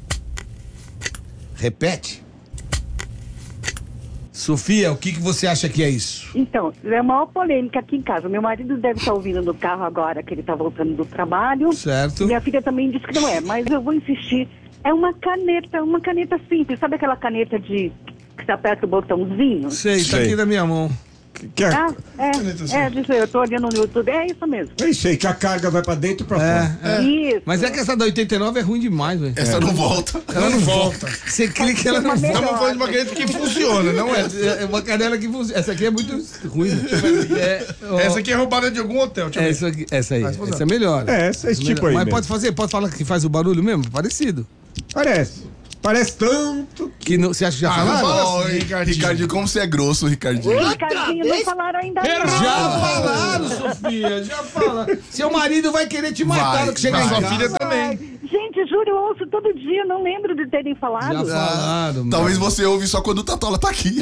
A: Repete. Sofia, o que você acha que é isso?
J: Então, é a maior polêmica aqui em casa. Meu marido deve estar ouvindo no carro agora que ele está voltando do trabalho.
A: Certo.
J: Minha filha também disse que não é, mas eu vou insistir. É uma caneta simples. Sabe aquela caneta de que você aperta o botãozinho?
A: Sei, tá aqui na minha mão.
J: Diz eu tô olhando no YouTube, é isso mesmo.
C: É isso aí, que a carga vai pra dentro e pra fora.
J: Isso.
A: Mas é que essa da 89 é ruim demais, velho.
E: Essa não volta.
F: Ela não volta.
A: Você clica, ela não volta.
F: Estamos falando de uma caneta que funciona, não é?
A: É uma canela que funciona. Essa aqui é muito ruim.
F: Essa aqui é roubada de algum hotel.
A: Essa aí. Essa é melhor.
C: Esse tipo aí.
A: Mas
C: mesmo.
A: pode falar que faz o barulho mesmo? Parecido.
C: Parece tanto.
A: Que não, você acha que já falaram?
E: Ricardinho, como você é grosso, Ricardinho.
J: Ricardinho, não falaram ainda não.
A: Já falaram, Sofia, já falaram. Seu marido vai querer te matar no que chegar em
F: Sua
A: casa.
F: filha também.
J: Gente, juro, eu ouço todo dia, não lembro de terem falado.
A: Já falaram, mano.
E: Talvez você ouve só quando o Tatola tá aqui.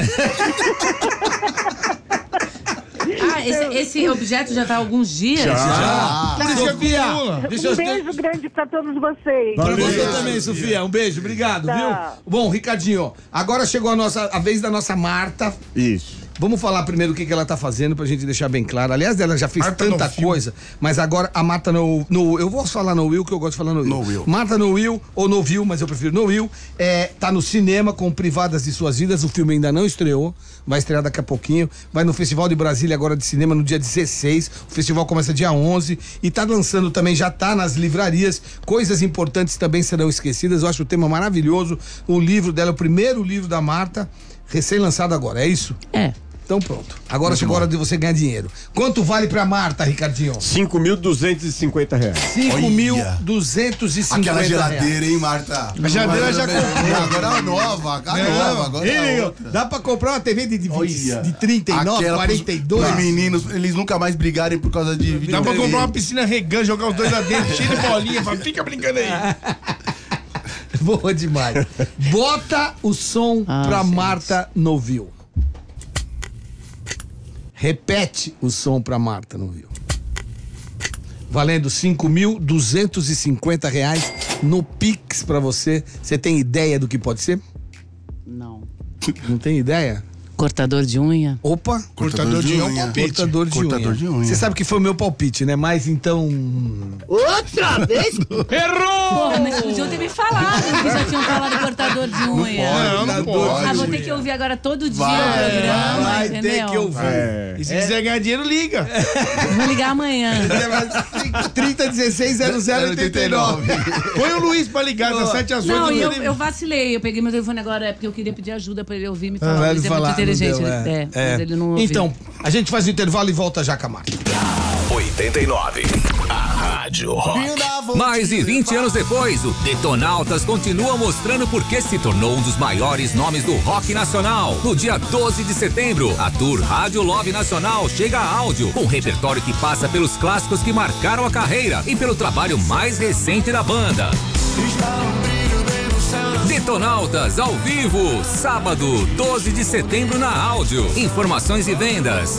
B: Esse objeto já tá há alguns dias?
A: Já. Sofia,
J: Um beijo grande pra todos vocês.
A: Pra você também, Sofia. Um beijo, obrigado, viu? Bom, Ricardinho, agora chegou a vez da nossa Marta.
C: Isso.
A: Vamos falar primeiro o que ela tá fazendo pra gente deixar bem claro. Aliás, ela já fez
F: Marta
A: tanta coisa, mas agora a Marta no eu vou falar no Will, que eu gosto de falar no Will.
E: No Will.
A: Marta no Will, ou no Will, mas eu prefiro no Will. Tá no cinema com Privadas de Suas Vidas, o filme ainda não estreou, vai estrear daqui a pouquinho. Vai no Festival de Brasília agora de cinema no dia 16, o festival começa dia 11 e tá lançando também, já tá nas livrarias, Coisas Importantes Também Serão Esquecidas. Eu acho o tema maravilhoso, o livro dela, o primeiro livro da Marta, recém-lançado agora, é isso?
B: É.
A: Então pronto. Agora chegou a hora de você ganhar dinheiro. Quanto vale pra Marta, Ricardinho?
C: R$5.250.
A: 5.250.
E: Aquela geladeira, hein, Marta?
F: A geladeira já comprou.
E: Agora a nova, agora a outra.
A: Dá pra comprar uma TV de 39,
E: Aquela
A: 42?
E: Os meninos, eles nunca mais brigarem por causa de
F: Dá pra comprar uma piscina regã, jogar os dois lá dentro, cheio de bolinha. Fica brincando aí.
A: Boa demais. Bota o som pra
B: gente.
A: Marta no Will. Repete o som pra Marta no Will. Valendo R$5.250 no Pix pra você. Você tem ideia do que pode ser?
B: Não.
A: Não tem ideia?
B: Cortador de unha?
A: Opa!
F: Cortador de unha.
A: Cortador de unha. Você sabe que foi o meu palpite, né? Mas então...
G: Outra vez? Errou!
B: Porra, mas podiam ter me falado que já tinham falado cortador de unha.
F: Não pode.
B: Vou ter que ouvir agora todo dia o programa,
A: Vai
B: entendeu?
A: ter que ouvir.
F: E se quiser ganhar dinheiro, liga.
B: Vou ligar amanhã.
A: 30160089.
F: Põe o Luiz pra ligar, das 7 às 8.
B: Não, e eu vacilei. Eu peguei meu telefone agora, porque eu queria pedir ajuda pra ele ouvir me falar.
A: Vai
B: Ele é
A: falar,
B: muito inteligente.
A: não deu,
B: Mas ele não ouviu.
A: Então, a gente faz o intervalo e volta já com a Marta.
I: 89. A Rádio Rock. Mais de 20 anos depois, o Detonautas continua mostrando por que se tornou um dos maiores nomes do rock nacional. No dia 12 de setembro, a Tour Rádio Love Nacional chega a áudio, com um repertório que passa pelos clássicos que marcaram a carreira e pelo trabalho mais recente da banda. Detonautas ao vivo, sábado, 12 de setembro na áudio. Informações e vendas,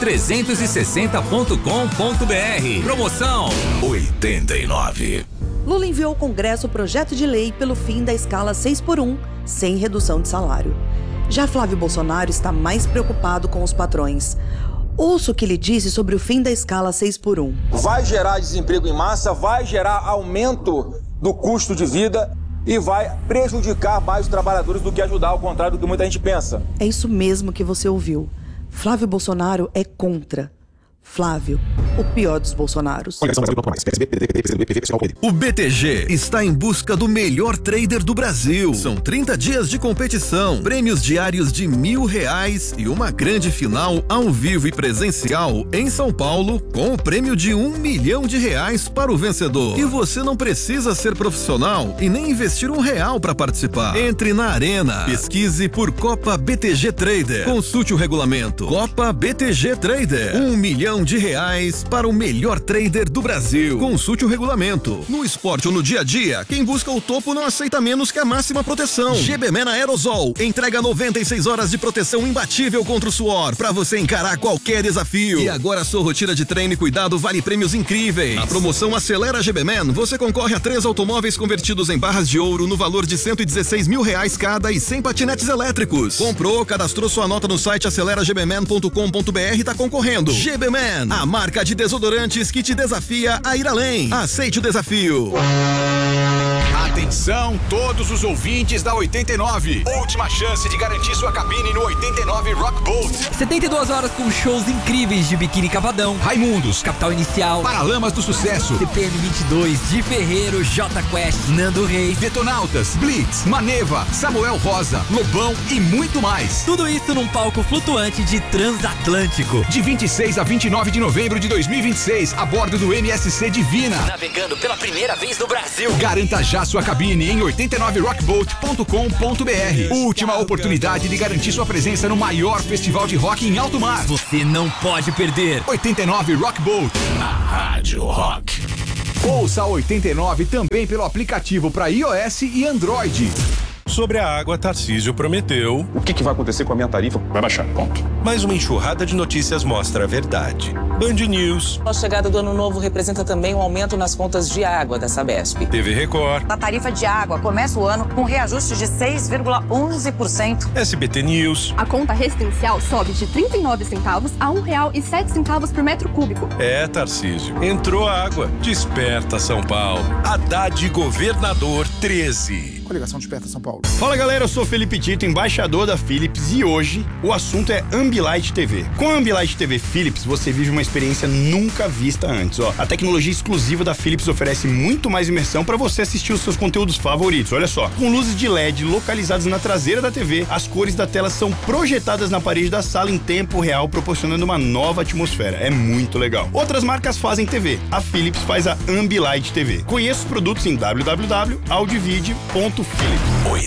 I: ticket360.com.br. Promoção 89.
K: Lula enviou ao Congresso o projeto de lei pelo fim da escala 6x1, sem redução de salário. Já Flávio Bolsonaro está mais preocupado com os patrões. Ouça o que ele disse sobre o fim da escala 6x1.
L: Vai gerar desemprego em massa, vai gerar aumento do custo de vida e vai prejudicar mais os trabalhadores do que ajudar, ao contrário do que muita gente pensa.
K: É isso mesmo que você ouviu. Flávio Bolsonaro é contra. Flávio, o pior dos Bolsonaros.
I: O BTG está em busca do melhor trader do Brasil. São 30 dias de competição, prêmios diários de R$1.000 e uma grande final ao vivo e presencial em São Paulo, com o prêmio de R$1 milhão para o vencedor. E você não precisa ser profissional e nem investir R$1 para participar. Entre na arena, pesquise por Copa BTG Trader. Consulte o regulamento. Copa BTG Trader. R$1 milhão para o melhor trader do Brasil. Consulte o regulamento. No esporte ou no dia a dia, quem busca o topo não aceita menos que a máxima proteção. GB-Men Aerosol entrega 96 horas de proteção imbatível contra o suor, para você encarar qualquer desafio. E agora sua rotina de treino e cuidado vale prêmios incríveis. Na promoção Acelera GB-Men, você concorre a 3 automóveis convertidos em barras de ouro no valor de R$116 mil cada e 100 patinetes elétricos. Comprou, cadastrou sua nota no site aceleragBmen.com.br e tá concorrendo. GB-Men, a marca de desodorantes que te desafia a ir além. Aceite o desafio.
M: Atenção, todos os ouvintes da 89. Última chance de garantir sua cabine no 89 Rock Boat.
N: 72 horas com shows incríveis de Biquíni Cavadão,
M: Raimundos,
N: Capital Inicial,
M: Paralamas do Sucesso,
N: CPM 22, Di Ferreiro, J Quest, Nando Reis,
M: Detonautas, Blitz, Maneva, Samuel Rosa, Lobão e muito mais.
N: Tudo isso num palco flutuante de Transatlântico.
M: De 26 a 29 de novembro de 2026, a bordo do MSC Divina.
N: Navegando pela primeira vez no Brasil.
M: Garanta já sua cabine em 89rockboat.com.br. Última oportunidade de garantir sua presença no maior festival de rock em alto mar.
N: Você não pode perder.
M: 89 Rock Boat, na Rádio Rock. Ouça a 89 também pelo aplicativo para iOS e Android.
O: Sobre a água, Tarcísio prometeu...
P: O que vai acontecer com a minha tarifa? Vai baixar, ponto.
O: Mas uma enxurrada de notícias mostra a verdade. Band News.
Q: A chegada do ano novo representa também um aumento nas contas de água da Sabesp.
O: TV Record.
R: A tarifa de água começa o ano com reajuste de 6,11%.
O: SBT News.
S: A conta residencial sobe de 39 centavos a R$1,07 por metro cúbico.
O: Tarcísio. Entrou a água. Desperta São Paulo. Haddad Governador 13.
T: Coligação Desperta São Paulo.
U: Fala galera, eu sou Felipe Tito, embaixador da Philips, e hoje o assunto é Ambilight TV. Com a Ambilight TV Philips, você vive uma experiência nunca vista antes. A tecnologia exclusiva da Philips oferece muito mais imersão para você assistir os seus conteúdos favoritos. Olha só, com luzes de LED localizadas na traseira da TV, as cores da tela são projetadas na parede da sala em tempo real, proporcionando uma nova atmosfera. É muito legal. Outras marcas fazem TV. A Philips faz a Ambilight TV. Conheça os produtos em www.audiovideo.philips.